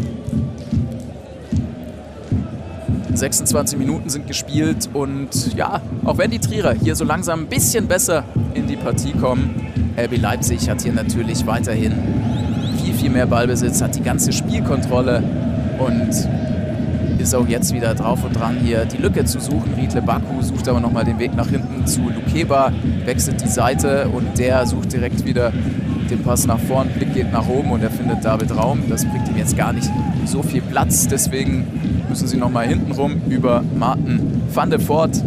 sechsundzwanzig Minuten sind gespielt und ja, auch wenn die Trierer hier so langsam ein bisschen besser in die Partie kommen, R B Leipzig hat hier natürlich weiterhin viel, viel mehr Ballbesitz, hat die ganze Spielkontrolle und ist auch jetzt wieder drauf und dran, hier die Lücke zu suchen. Riedle Baku sucht aber nochmal den Weg nach hinten zu Lukeba, wechselt die Seite und der sucht direkt wieder den Pass nach vorn, Blick geht nach oben und er findet David Raum. Das bringt ihm jetzt gar nicht so viel Platz, deswegen müssen sie nochmal hinten rum über Martin van de Voort.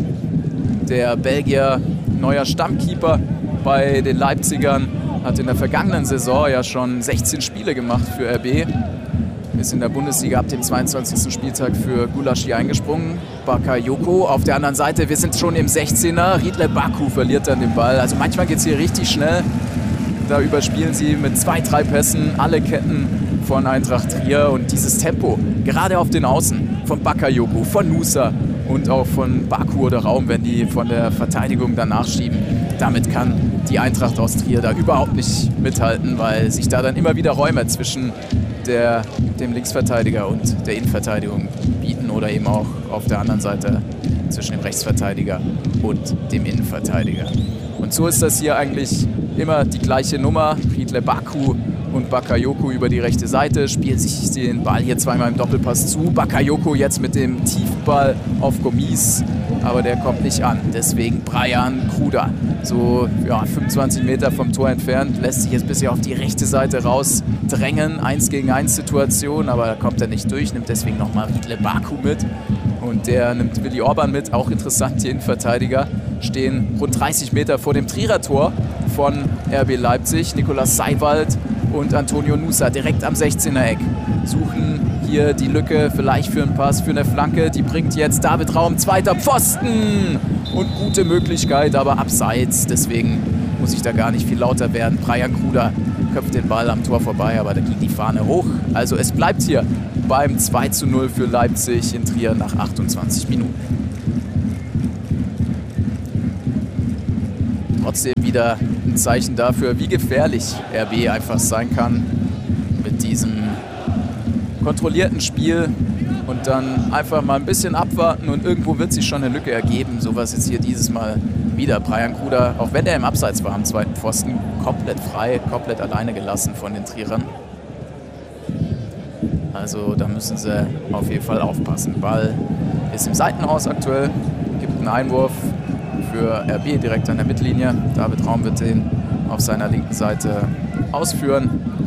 Der Belgier, neuer Stammkeeper bei den Leipzigern, hat in der vergangenen Saison ja schon sechzehn Spiele gemacht für R B. Ist in der Bundesliga ab dem zweiundzwanzigsten Spieltag für Gulaschi eingesprungen. Bakayoko auf der anderen Seite, wir sind schon im sechzehner. Riedle Baku verliert dann den Ball. Also manchmal geht es hier richtig schnell. Da überspielen sie mit zwei, drei Pässen alle Ketten von Eintracht Trier. Und dieses Tempo, gerade auf den Außen, von Bakayoko, von Nusa und auch von Baku oder Raum, wenn die von der Verteidigung danach schieben. Damit kann die Eintracht aus Trier da überhaupt nicht mithalten, weil sich da dann immer wieder Räume zwischen der, dem Linksverteidiger und der Innenverteidigung bieten oder eben auch auf der anderen Seite zwischen dem Rechtsverteidiger und dem Innenverteidiger. Und so ist das hier eigentlich immer die gleiche Nummer. Riedle Baku und Bakayoko über die rechte Seite spielen sich den Ball hier zweimal im Doppelpass zu. Bakayoko jetzt mit dem Tiefball auf Gomis, aber der kommt nicht an. Deswegen Brian Kruder, so ja, fünfundzwanzig Meter vom Tor entfernt, lässt sich jetzt ein bisschen auf die rechte Seite rausdrängen. Eins gegen eins Situation, aber da kommt er nicht durch, nimmt deswegen nochmal Riedle Baku mit. Und der nimmt Willi Orban mit, auch interessant, die Innenverteidiger stehen rund dreißig Meter vor dem Trierer Tor von R B Leipzig. Nicolas Seiwald und Antonio Nusa direkt am sechzehner Eck suchen hier die Lücke, vielleicht für einen Pass, für eine Flanke. Die bringt jetzt David Raum, zweiter Pfosten und gute Möglichkeit, aber abseits. Deswegen muss ich da gar nicht viel lauter werden. Brian Kruder köpft den Ball am Tor vorbei, aber da ging die Fahne hoch. Also es bleibt hier beim zwei zu null für Leipzig in Trier nach achtundzwanzig Minuten. Trotzdem wieder ein Zeichen dafür, wie gefährlich R B einfach sein kann mit diesem kontrollierten Spiel und dann einfach mal ein bisschen abwarten und irgendwo wird sich schon eine Lücke ergeben. So was jetzt hier dieses Mal wieder. Brian Kruder, auch wenn er im Abseits war am zweiten Pfosten, komplett frei, komplett alleine gelassen von den Trierern. Also da müssen sie auf jeden Fall aufpassen. Ball ist im Seitenhaus aktuell, gibt einen Einwurf für R B direkt an der Mittellinie. David Raum wird den auf seiner linken Seite ausführen.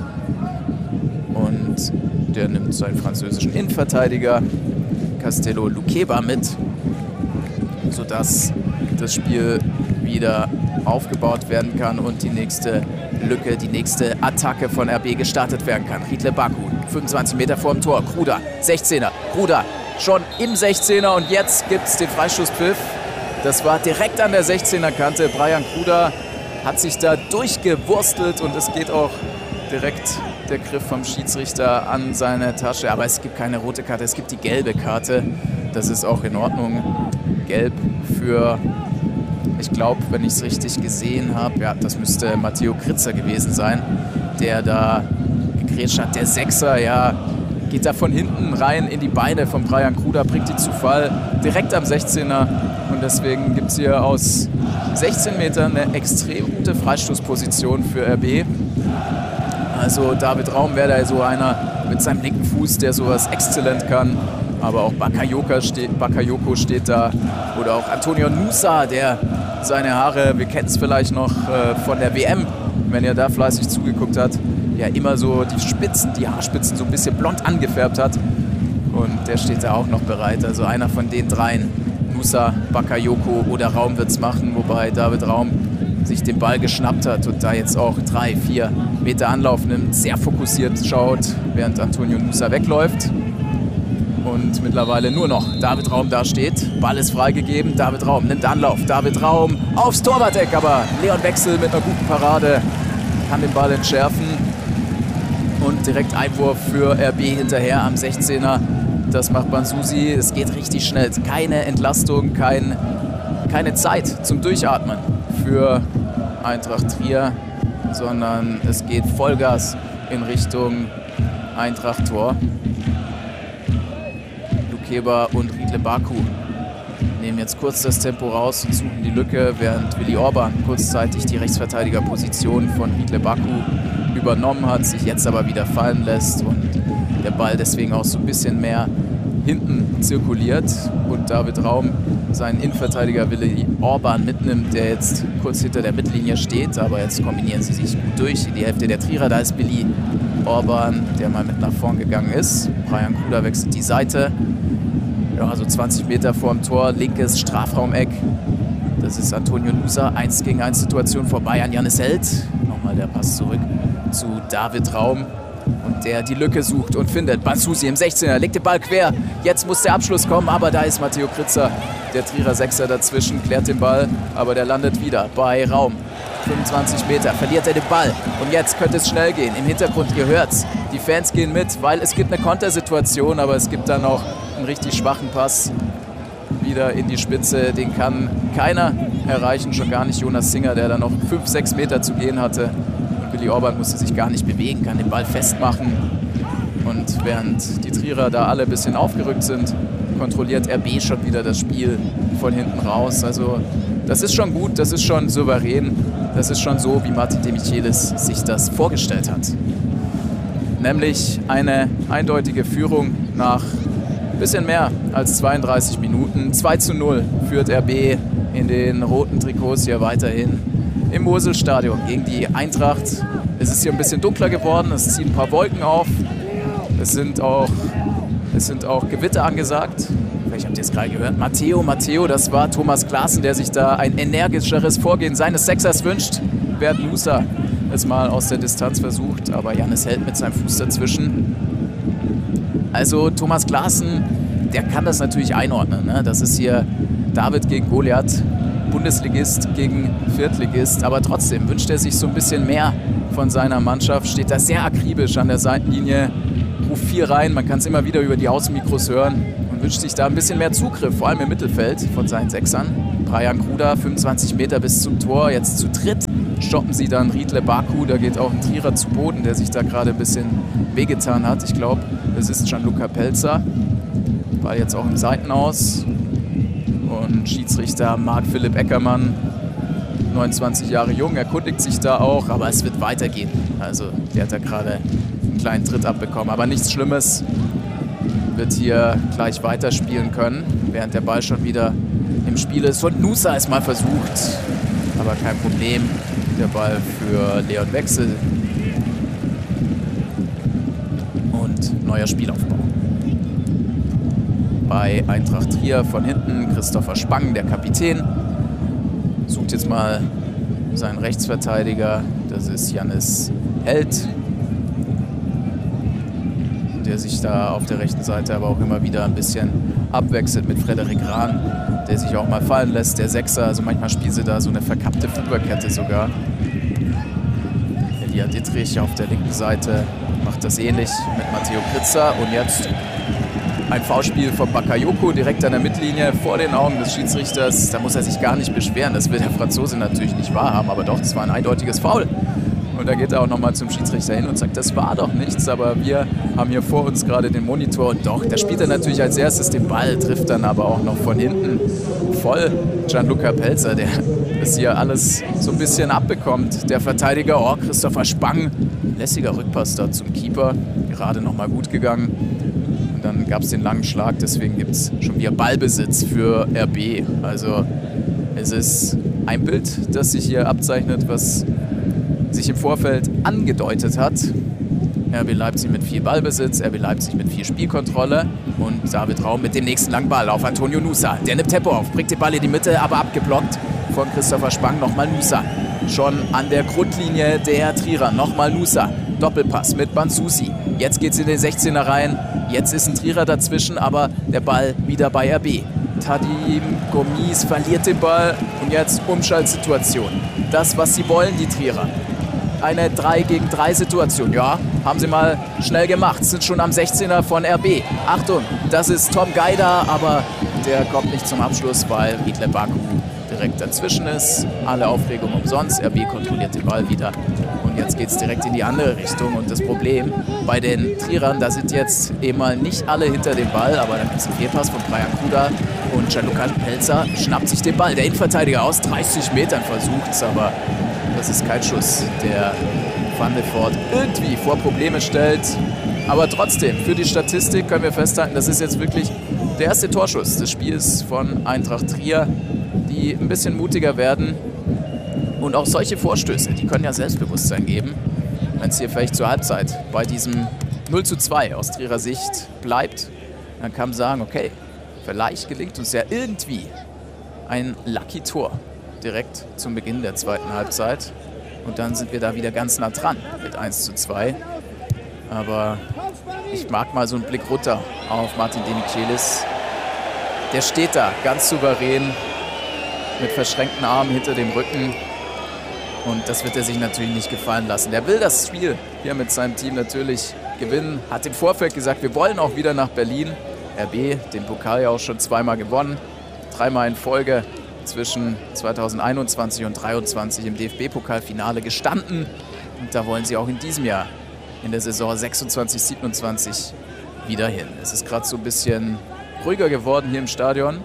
Und der nimmt seinen französischen Innenverteidiger Castello Luqueba mit, sodass das Spiel wieder aufgebaut werden kann und die nächste Lücke, die nächste Attacke von R B gestartet werden kann. Riedle Baku, fünfundzwanzig Meter vor dem Tor. Kruder, sechzehner. Kruder schon im sechzehner und jetzt gibt es den Freistoßpfiff. Das war direkt an der sechzehner Kante. Brian Kruder hat sich da durchgewurstelt und es geht auch direkt der Griff vom Schiedsrichter an seine Tasche. Aber es gibt keine rote Karte, es gibt die gelbe Karte. Das ist auch in Ordnung. Gelb für, ich glaube, wenn ich es richtig gesehen habe, ja, das müsste Matteo Kritzer gewesen sein, der da gegrätscht hat. Der Sechser, ja, geht da von hinten rein in die Beine von Brian Kruder, bringt die zu Fall direkt am sechzehner. Und deswegen gibt es hier aus sechzehn Metern eine extrem gute Freistoßposition für R B. Also David Raum wäre da so einer mit seinem linken Fuß, der sowas exzellent kann. Aber auch Bakayoko steht, Bakayoko steht da. Oder auch Antonio Nusa, der seine Haare, wir kennen es vielleicht noch äh, von der W M, wenn er da fleißig zugeguckt hat, ja immer so die Spitzen, die Haarspitzen so ein bisschen blond angefärbt hat. Und der steht da auch noch bereit. Also einer von den dreien, Nusa, Bakayoko oder Raum wird es machen. Wobei David Raum sich den Ball geschnappt hat und da jetzt auch drei, vier Meter Anlauf nimmt, sehr fokussiert schaut, während Antonio Nusa wegläuft. Und mittlerweile nur noch David Raum da steht. Ball ist freigegeben. David Raum nimmt Anlauf. David Raum aufs Torwart-Eck, aber Leon Wechsel mit einer guten Parade kann den Ball entschärfen. Und direkt Einwurf für R B hinterher am sechzehner. Das macht Bansusi. Es geht richtig schnell. Keine Entlastung, kein, keine Zeit zum Durchatmen für Eintracht Trier, sondern es geht Vollgas in Richtung Eintracht-Tor. Luqueba und Riedle Baku nehmen jetzt kurz das Tempo raus und suchen die Lücke, während Willi Orban kurzzeitig die Rechtsverteidigerposition von Riedle Baku übernommen hat, sich jetzt aber wieder fallen lässt und der Ball deswegen auch so ein bisschen mehr hinten zirkuliert und David Raum seinen Innenverteidiger Willi Orban mitnimmt, der jetzt kurz hinter der Mittellinie steht, aber jetzt kombinieren sie sich gut durch in die Hälfte der Trierer. Da ist Willi Orban, der mal mit nach vorn gegangen ist. Brian Kruder wechselt die Seite. Ja, also zwanzig Meter vor dem Tor, linkes Strafraumeck. Das ist Antonio Nusa, eins gegen eins Situation vorbei an Jannis Held. Nochmal der Pass zurück zu David Raum. Und der die Lücke sucht und findet. Bansusi im sechzehner, legt den Ball quer. Jetzt muss der Abschluss kommen, aber da ist Matteo Kritzer, der Trierer Sechser dazwischen, klärt den Ball, aber der landet wieder bei Raum. fünfundzwanzig Meter, verliert er den Ball. Und jetzt könnte es schnell gehen. Im Hintergrund, ihr hört's, die Fans gehen mit, weil es gibt eine Kontersituation, aber es gibt dann auch einen richtig schwachen Pass wieder in die Spitze. Den kann keiner erreichen, schon gar nicht Jonas Singer, der da noch fünf, sechs Meter zu gehen hatte. Willi Orban musste sich gar nicht bewegen, kann den Ball festmachen. Und während die Trierer da alle ein bisschen aufgerückt sind, kontrolliert R B schon wieder das Spiel von hinten raus. Also das ist schon gut, das ist schon souverän. Das ist schon so, wie Martin de Michelis sich das vorgestellt hat. Nämlich eine eindeutige Führung nach ein bisschen mehr als zweiunddreißig Minuten. zwei zu null führt R B in den roten Trikots hier weiterhin im Moselstadion gegen die Eintracht. Es ist hier ein bisschen dunkler geworden, es ziehen ein paar Wolken auf. Es sind auch, es sind auch Gewitter angesagt. Vielleicht habt ihr es gerade gehört. Matteo, Matteo, das war Thomas Klaassen, der sich da ein energischeres Vorgehen seines Sechsers wünscht. Während Nusa es mal aus der Distanz versucht, aber Jannis Held mit seinem Fuß dazwischen. Also Thomas Klaassen, der kann das natürlich einordnen. Ne? Das ist hier David gegen Goliath. Bundesligist gegen Viertligist, aber trotzdem wünscht er sich so ein bisschen mehr von seiner Mannschaft, steht da sehr akribisch an der Seitenlinie, ruft viel rein, man kann es immer wieder über die Außenmikros hören und wünscht sich da ein bisschen mehr Zugriff, vor allem im Mittelfeld von seinen Sechsern. Brajan Kruda, fünfundzwanzig Meter bis zum Tor, jetzt zu dritt stoppen sie dann Riedle Baku, da geht auch ein Trierer zu Boden, der sich da gerade ein bisschen wehgetan hat. Ich glaube, es ist Gianluca Pelzer, war jetzt auch im Seitenaus. Und Schiedsrichter Marc-Philipp Eckermann, neunundzwanzig Jahre jung, erkundigt sich da auch, aber es wird weitergehen. Also der hat da gerade einen kleinen Tritt abbekommen, aber nichts Schlimmes, wird hier gleich weiterspielen können, während der Ball schon wieder im Spiel ist. Und Nusa ist mal versucht, aber kein Problem. Der Ball für Leon Wechsel und neuer Spielaufbau. Bei Eintracht Trier von hinten Christopher Spang, der Kapitän, sucht jetzt mal seinen Rechtsverteidiger, das ist Jannis Held, der sich da auf der rechten Seite aber auch immer wieder ein bisschen abwechselt mit Frederik Rahn, der sich auch mal fallen lässt, der Sechser, also manchmal spielt sie da so eine verkappte Fünferkette sogar. Elia Dittrich auf der linken Seite macht das ähnlich mit Matteo Kritzer und jetzt ein Foulspiel von Bakayoko direkt an der Mittellinie vor den Augen des Schiedsrichters. Da muss er sich gar nicht beschweren. Das will der Franzose natürlich nicht wahrhaben. Aber doch, das war ein eindeutiges Foul. Und da geht er auch nochmal zum Schiedsrichter hin und sagt, das war doch nichts. Aber wir haben hier vor uns gerade den Monitor. Und doch, da spielt er natürlich als erstes den Ball, trifft dann aber auch noch von hinten voll Gianluca Pelzer, der das hier alles so ein bisschen abbekommt. Der Verteidiger, oh, Christopher Spang. Lässiger Rückpass da zum Keeper. Gerade nochmal gut gegangen. Dann gab es den langen Schlag, deswegen gibt es schon wieder Ballbesitz für R B. Also es ist ein Bild, das sich hier abzeichnet, was sich im Vorfeld angedeutet hat. R B Leipzig mit viel Ballbesitz, R B Leipzig mit viel Spielkontrolle und David Raum mit dem nächsten langen Ball auf Antonio Nusa. Der nimmt Tempo auf, bringt den Ball in die Mitte, aber abgeblockt von Christopher Spang. Nochmal Nusa, schon an der Grundlinie der Trierer. Nochmal Nusa, Doppelpass mit Bansusi. Jetzt geht es in den sechzehner rein. Jetzt ist ein Trierer dazwischen, aber der Ball wieder bei R B. Tadim Gomis verliert den Ball und jetzt Umschaltsituation. Das, was sie wollen, die Trierer. Eine drei gegen drei Situation. Ja, haben sie mal schnell gemacht. Sind schon am sechzehner von R B. Achtung, das ist Tom Geider, aber der kommt nicht zum Abschluss, weil Riedle Baku direkt dazwischen ist. Alle Aufregung umsonst. R B kontrolliert den Ball wieder. Und jetzt geht es direkt in die andere Richtung. Und das Problem bei den Trierern, da sind jetzt eben mal nicht alle hinter dem Ball, aber dann gibt es einen Fehlpass von Brajan Kruda und Gianluca Pelzer schnappt sich den Ball. Der Innenverteidiger aus dreißig Metern versucht es, aber das ist kein Schuss, der Van de Voort irgendwie vor Probleme stellt. Aber trotzdem, für die Statistik können wir festhalten, das ist jetzt wirklich der erste Torschuss des Spiels von Eintracht Trier, die ein bisschen mutiger werden. Und auch solche Vorstöße, die können ja Selbstbewusstsein geben, wenn es hier vielleicht zur Halbzeit bei diesem null zu zwei aus Trierer Sicht bleibt. Dann kann man sagen, okay, vielleicht gelingt uns ja irgendwie ein Lucky-Tor direkt zum Beginn der zweiten Halbzeit. Und dann sind wir da wieder ganz nah dran mit eins zu zwei. Aber ich mag mal so einen Blick runter auf Martin Demichelis. Der steht da ganz souverän mit verschränkten Armen hinter dem Rücken. Und das wird er sich natürlich nicht gefallen lassen. Der will das Spiel hier mit seinem Team natürlich gewinnen. Hat im Vorfeld gesagt, wir wollen auch wieder nach Berlin. R B, den Pokal ja auch schon zweimal gewonnen. Dreimal in Folge zwischen zweitausendeinundzwanzig und zweitausenddreiundzwanzig im D F B-Pokalfinale gestanden. Und da wollen sie auch in diesem Jahr in der Saison sechsundzwanzig siebenundzwanzig wieder hin. Es ist gerade so ein bisschen ruhiger geworden hier im Stadion.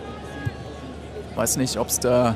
Weiß nicht, ob es da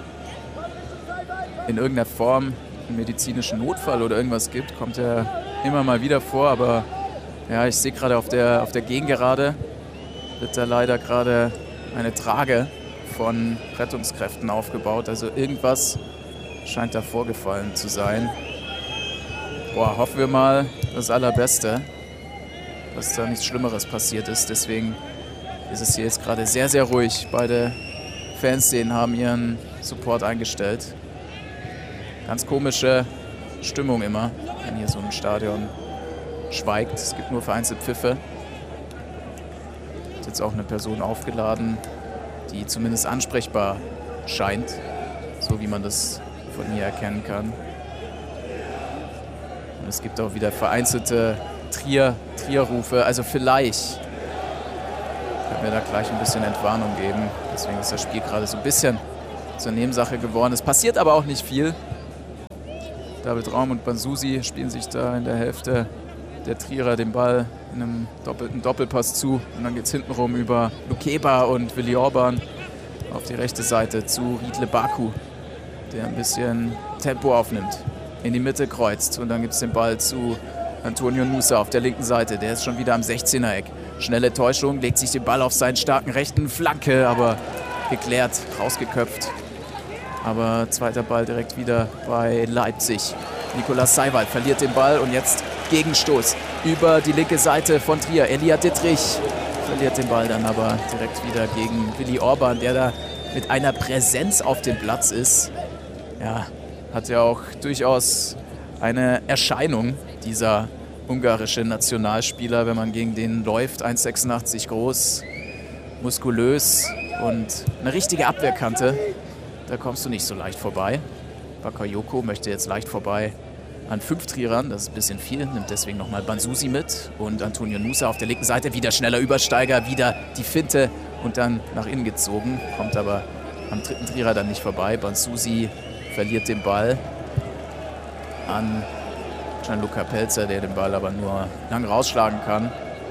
in irgendeiner Form einen medizinischen Notfall oder irgendwas gibt. Kommt ja immer mal wieder vor, aber ja, ich sehe gerade auf der, auf der Gegengerade wird da leider gerade eine Trage von Rettungskräften aufgebaut. Also irgendwas scheint da vorgefallen zu sein. Boah, hoffen wir mal das Allerbeste, dass da nichts Schlimmeres passiert ist. Deswegen ist es hier jetzt gerade sehr, sehr ruhig. Beide Fanszenen haben ihren Support eingestellt. Ganz komische Stimmung immer, wenn hier so ein Stadion schweigt. Es gibt nur vereinzelt Pfiffe. Ist jetzt auch eine Person aufgeladen, die zumindest ansprechbar scheint. so wie man das von hier erkennen kann. Und es gibt auch wieder vereinzelte Trier, Trierrufe, also vielleicht können wir da gleich ein bisschen Entwarnung geben. Deswegen ist das Spiel gerade so ein bisschen zur Nebensache geworden. Es passiert aber auch nicht viel. David Raum und Banzusi spielen sich da in der Hälfte der Trierer den Ball in einem doppelten Doppelpass zu. Und dann geht es hintenrum über Lukeba und Willi Orban auf die rechte Seite zu Riedle Baku, der ein bisschen Tempo aufnimmt, in die Mitte kreuzt. Und dann gibt es den Ball zu Antonio Nusa auf der linken Seite. Der ist schon wieder am sechzehner-Eck. Schnelle Täuschung, legt sich den Ball auf seinen starken rechten Flanke, aber geklärt, rausgeköpft. Aber zweiter Ball direkt wieder bei Leipzig. Nicolas Seiwald verliert den Ball und jetzt Gegenstoß über die linke Seite von Trier. Elia Dittrich verliert den Ball dann aber direkt wieder gegen Willi Orban, der da mit einer Präsenz auf dem Platz ist. Ja, hat ja auch durchaus eine Erscheinung, dieser ungarische Nationalspieler, wenn man gegen den läuft. eins Komma sechsundachtzig groß, muskulös und eine richtige Abwehrkante. Da kommst du nicht so leicht vorbei. Bakayoko möchte jetzt leicht vorbei an fünf Trierern. Das ist ein bisschen viel, nimmt deswegen nochmal Banzusi mit. Und Antonio Nusa auf der linken Seite, wieder schneller Übersteiger, wieder die Finte und dann nach innen gezogen. Kommt aber am dritten Trierer dann nicht vorbei. Banzusi verliert den Ball an Gianluca Pelzer, der den Ball aber nur lang rausschlagen kann.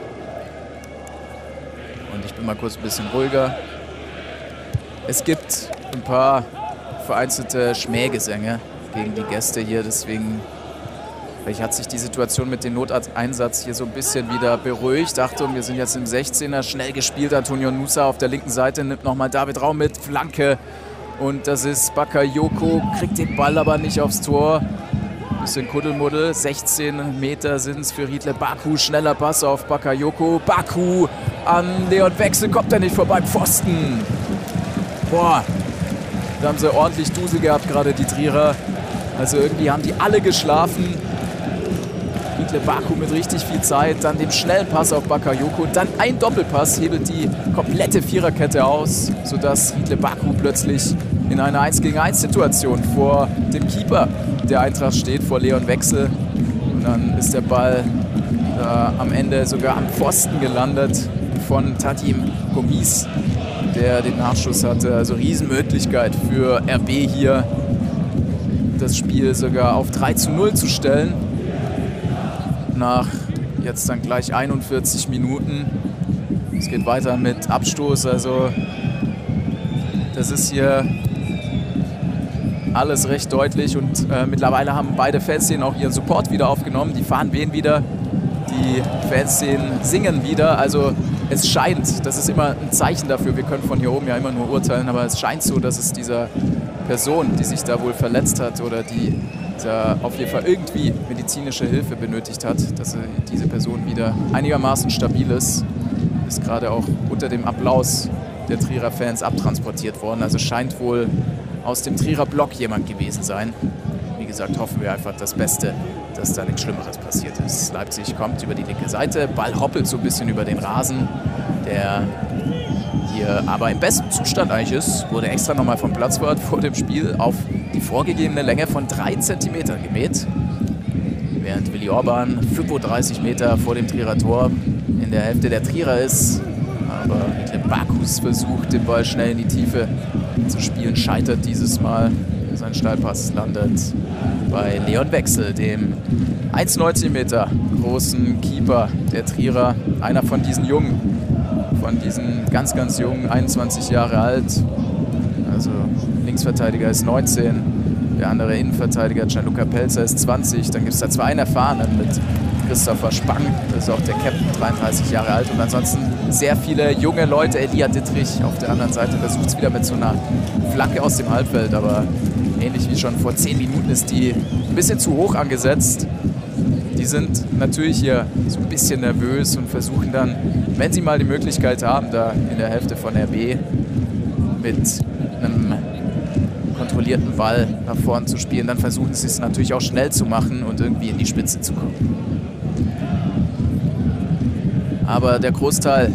Und ich bin mal kurz ein bisschen ruhiger. Es gibt ein paar vereinzelte Schmähgesänge gegen die Gäste hier, deswegen vielleicht hat sich die Situation mit dem Noteinsatz hier so ein bisschen wieder beruhigt. Achtung, wir sind jetzt im sechzehner, schnell gespielt. Antonio Nusa auf der linken Seite nimmt nochmal David Raum mit, Flanke. Und das ist Bakayoko, kriegt den Ball aber nicht aufs Tor. Bisschen Kuddelmuddel, sechzehn Meter sind es für Riedle Baku, schneller Pass auf Bakayoko. Baku an Leon Wechsel, kommt er nicht vorbei, Pfosten. Boah, da haben sie ordentlich Dusel gehabt, gerade die Trierer. Also irgendwie haben die alle geschlafen. Riedle Baku mit richtig viel Zeit, dann dem schnellen Pass auf Bakayoko und dann ein Doppelpass hebelt die komplette Viererkette aus, sodass Riedle Baku plötzlich in einer eins gegen eins Situation vor dem Keeper der Eintracht steht, vor Leon Wechsel. Und dann ist der Ball äh, am Ende sogar am Pfosten gelandet von Tadim Gomis, der den Nachschuss hatte. Also Riesenmöglichkeit für R B hier, das Spiel sogar auf drei zu null zu stellen. Nach jetzt dann gleich einundvierzig Minuten. Es geht weiter mit Abstoß. Also das ist hier alles recht deutlich und äh, mittlerweile haben beide Fanszenen auch ihren Support wieder aufgenommen. Die Fahnen wehen wieder, die Fanszenen singen wieder. Also es scheint, das ist immer ein Zeichen dafür, wir können von hier oben ja immer nur urteilen, aber es scheint so, dass es dieser Person, die sich da wohl verletzt hat oder die da auf jeden Fall irgendwie medizinische Hilfe benötigt hat, dass diese Person wieder einigermaßen stabil ist. Ist gerade auch unter dem Applaus der Trierer Fans abtransportiert worden. Also scheint wohl aus dem Trierer Block jemand gewesen sein. Wie gesagt, hoffen wir einfach das Beste, dass da nichts Schlimmeres passiert ist. Leipzig kommt über die linke Seite, Ball hoppelt so ein bisschen über den Rasen, der hier aber im besten Zustand eigentlich ist. Wurde extra nochmal vom Platzwart vor dem Spiel auf die vorgegebene Länge von drei Zentimetern gemäht. Während Willi Orban fünfunddreißig Meter vor dem Trierer Tor in der Hälfte der Trierer ist. Aber Riedle Bakus versucht, den Ball schnell in die Tiefe zu spielen, scheitert dieses Mal. Sein Steilpass landet bei Leon Wechsel, dem eins Komma neunzig Meter großen Keeper der Trierer. Einer von diesen Jungen, von diesen ganz, ganz Jungen, einundzwanzig Jahre alt. Also Linksverteidiger ist neunzehn, der andere Innenverteidiger Gianluca Pelzer ist zwanzig. Dann gibt es da zwei Erfahrenen mit Christopher Spang, das ist auch der Captain, dreiunddreißig Jahre alt. Und ansonsten sehr viele junge Leute. Elia Dittrich auf der anderen Seite versucht es wieder mit so einer Flanke aus dem Halbfeld, aber ähnlich wie schon vor zehn Minuten ist die ein bisschen zu hoch angesetzt. Die sind natürlich hier so ein bisschen nervös und versuchen dann, wenn sie mal die Möglichkeit haben, da in der Hälfte von R B mit einem kontrollierten Ball nach vorn zu spielen, dann versuchen sie es natürlich auch schnell zu machen und irgendwie in die Spitze zu kommen. Aber der Großteil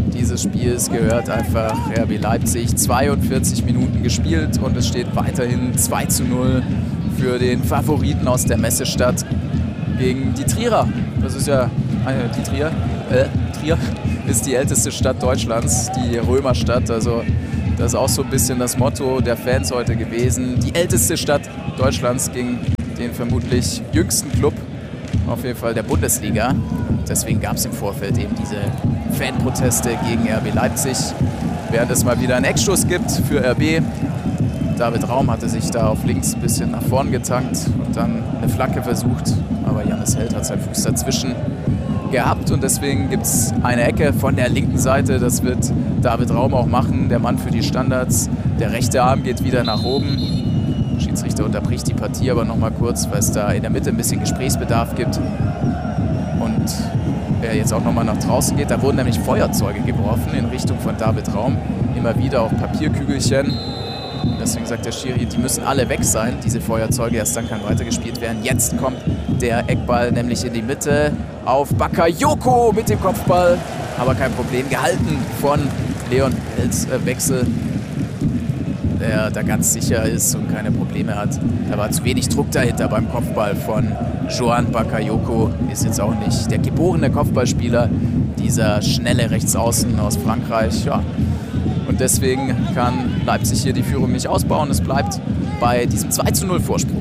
dieses Spiels gehört einfach R B Leipzig. zweiundvierzig Minuten gespielt und es steht weiterhin zwei zu null für den Favoriten aus der Messestadt gegen die Trierer. Das ist ja, äh, die Trier, äh, Trier ist die älteste Stadt Deutschlands, die Römerstadt. Also das ist auch so ein bisschen das Motto der Fans heute gewesen. Die älteste Stadt Deutschlands gegen den vermutlich jüngsten Club, auf jeden Fall der Bundesliga. Deswegen gab es im Vorfeld eben diese Fanproteste gegen R B Leipzig. Während es mal wieder einen Eckstoß gibt für R B. David Raum hatte sich da auf links ein bisschen nach vorn getankt und dann eine Flanke versucht. Aber Jannis Held hat seinen Fuß dazwischen gehabt und deswegen gibt es eine Ecke von der linken Seite. Das wird David Raum auch machen, der Mann für die Standards. Der rechte Arm geht wieder nach oben. Der Schiedsrichter unterbricht die Partie aber noch mal kurz, weil es da in der Mitte ein bisschen Gesprächsbedarf gibt. Und er jetzt auch noch mal nach draußen geht. Da wurden nämlich Feuerzeuge geworfen in Richtung von David Raum. Immer wieder auch Papierkügelchen. Und deswegen sagt der Schiri, die müssen alle weg sein, diese Feuerzeuge. Erst dann kann weitergespielt werden. Jetzt kommt der Eckball nämlich in die Mitte auf Bakayoko mit dem Kopfball. Aber kein Problem, gehalten von Leon Pelz. Äh, Wechsel, der da ganz sicher ist und keine Probleme hat. Da war zu wenig Druck dahinter beim Kopfball von Joan Bakayoko. Ist jetzt auch nicht der geborene Kopfballspieler, dieser schnelle Rechtsaußen aus Frankreich. Ja. Und deswegen kann Leipzig hier die Führung nicht ausbauen. Es bleibt bei diesem zwei zu null Vorsprung.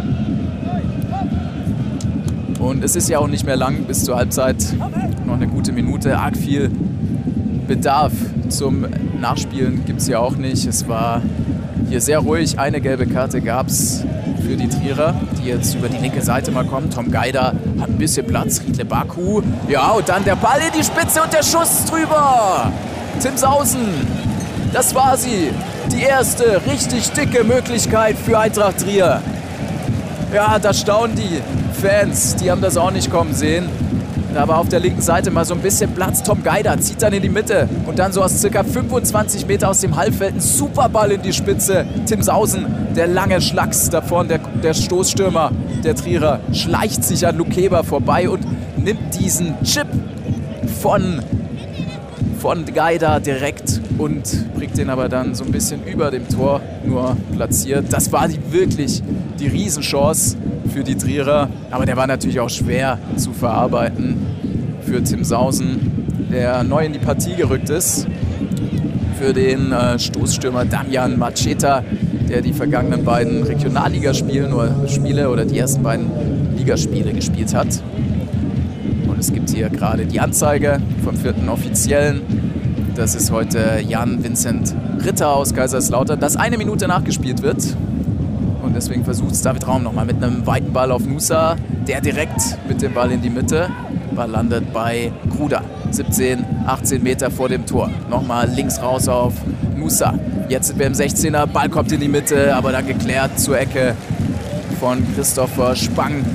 Und es ist ja auch nicht mehr lang bis zur Halbzeit. Noch eine gute Minute. Arg viel Bedarf zum Nachspielen gibt es ja auch nicht. Es war hier sehr ruhig. Eine gelbe Karte gab es für die Trierer, die jetzt über die linke Seite mal kommen. Tom Geider hat ein bisschen Platz. Riedle Baku. Ja, und dann der Ball in die Spitze und der Schuss drüber. Tim Sausen. Das war sie. Die erste richtig dicke Möglichkeit für Eintracht Trier. Ja, da staunen die Fans. Die haben das auch nicht kommen sehen. Da war auf der linken Seite mal so ein bisschen Platz. Tom Geider zieht dann in die Mitte und dann so aus circa fünfundzwanzig Meter aus dem Halbfeld ein Superball in die Spitze. Tim Sausen, der lange Schlacks da vorne, der, der Stoßstürmer der Trierer, schleicht sich an Lukeba vorbei und nimmt diesen Chip von, von Geider direkt und bringt den aber dann so ein bisschen über dem Tor nur platziert. Das war die, wirklich die Riesenchance für die Trierer, aber der war natürlich auch schwer zu verarbeiten für Tim Sausen, der neu in die Partie gerückt ist. Für den äh, Stoßstürmer Damian Macheta, der die vergangenen beiden Regionalligaspiele oder Spiele oder die ersten beiden Ligaspiele gespielt hat. Und es gibt hier gerade die Anzeige vom vierten Offiziellen. Das ist heute Jan Vincent Ritter aus Kaiserslautern, das eine Minute nachgespielt wird. Und deswegen versucht es David Raum nochmal mit einem weiten Ball auf Nusa, der direkt mit dem Ball in die Mitte. Ball landet bei Kruder, siebzehn, achtzehn Meter vor dem Tor. Nochmal links raus auf Nusa. Jetzt sind wir im sechzehner, Ball kommt in die Mitte, aber dann geklärt zur Ecke von Christopher Spang,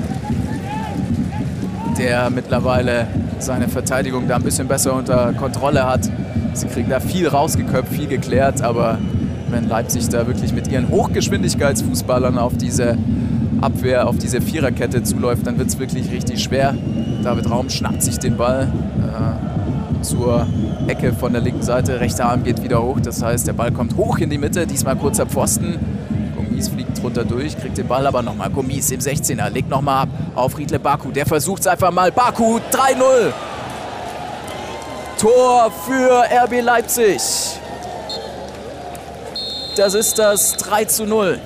der mittlerweile seine Verteidigung da ein bisschen besser unter Kontrolle hat. Sie kriegen da viel rausgeköpft, viel geklärt, aber wenn Leipzig da wirklich mit ihren Hochgeschwindigkeitsfußballern auf diese Abwehr, auf diese Viererkette zuläuft, dann wird es wirklich richtig schwer. David Raum schnappt sich den Ball äh, zur Ecke von der linken Seite. Rechter Arm geht wieder hoch, das heißt, der Ball kommt hoch in die Mitte, diesmal kurzer Pfosten. Gomis fliegt drunter durch, kriegt den Ball aber nochmal. Gomis im sechzehner, legt nochmal ab auf Riedle Baku. Der versucht es einfach mal. Baku, drei null. Tor für R B Leipzig. Das ist das drei zu null.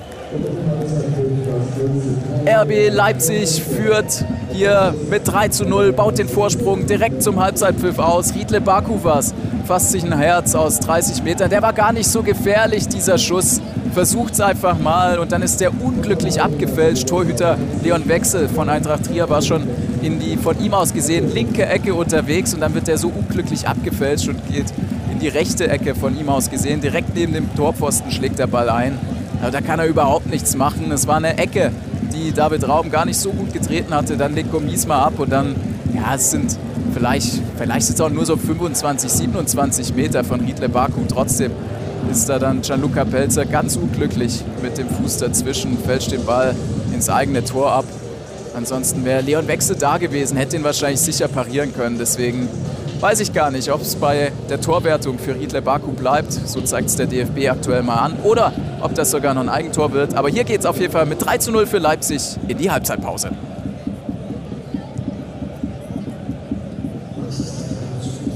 R B Leipzig führt hier mit drei zu null, baut den Vorsprung direkt zum Halbzeitpfiff aus. Riedle Baku war's, fasst sich ein Herz aus dreißig Metern. Der war gar nicht so gefährlich, dieser Schuss. Versucht es einfach mal und dann ist der unglücklich abgefälscht. Torhüter Leon Wechsel von Eintracht Trier war schon in die von ihm aus gesehen linke Ecke unterwegs und dann wird der so unglücklich abgefälscht und geht in die rechte Ecke von ihm aus gesehen. Direkt neben dem Torpfosten schlägt der Ball ein. Aber da kann er überhaupt nichts machen. Es war eine Ecke, die David Raum gar nicht so gut getreten hatte. Dann legt Gomis mal ab und dann, ja, es sind vielleicht, vielleicht sind es auch nur so fünfundzwanzig, siebenundzwanzig Meter von Riedle Baku. Trotzdem ist da dann Gianluca Pelzer ganz unglücklich mit dem Fuß dazwischen, fälscht den Ball ins eigene Tor ab. Ansonsten wäre Leon Wechsel da gewesen, hätte ihn wahrscheinlich sicher parieren können. Deswegen weiß ich gar nicht, ob es bei der Torwertung für Riedle Baku bleibt. So zeigt es der D F B aktuell mal an. Oder ob das sogar noch ein Eigentor wird. Aber hier geht es auf jeden Fall mit drei zu null für Leipzig in die Halbzeitpause.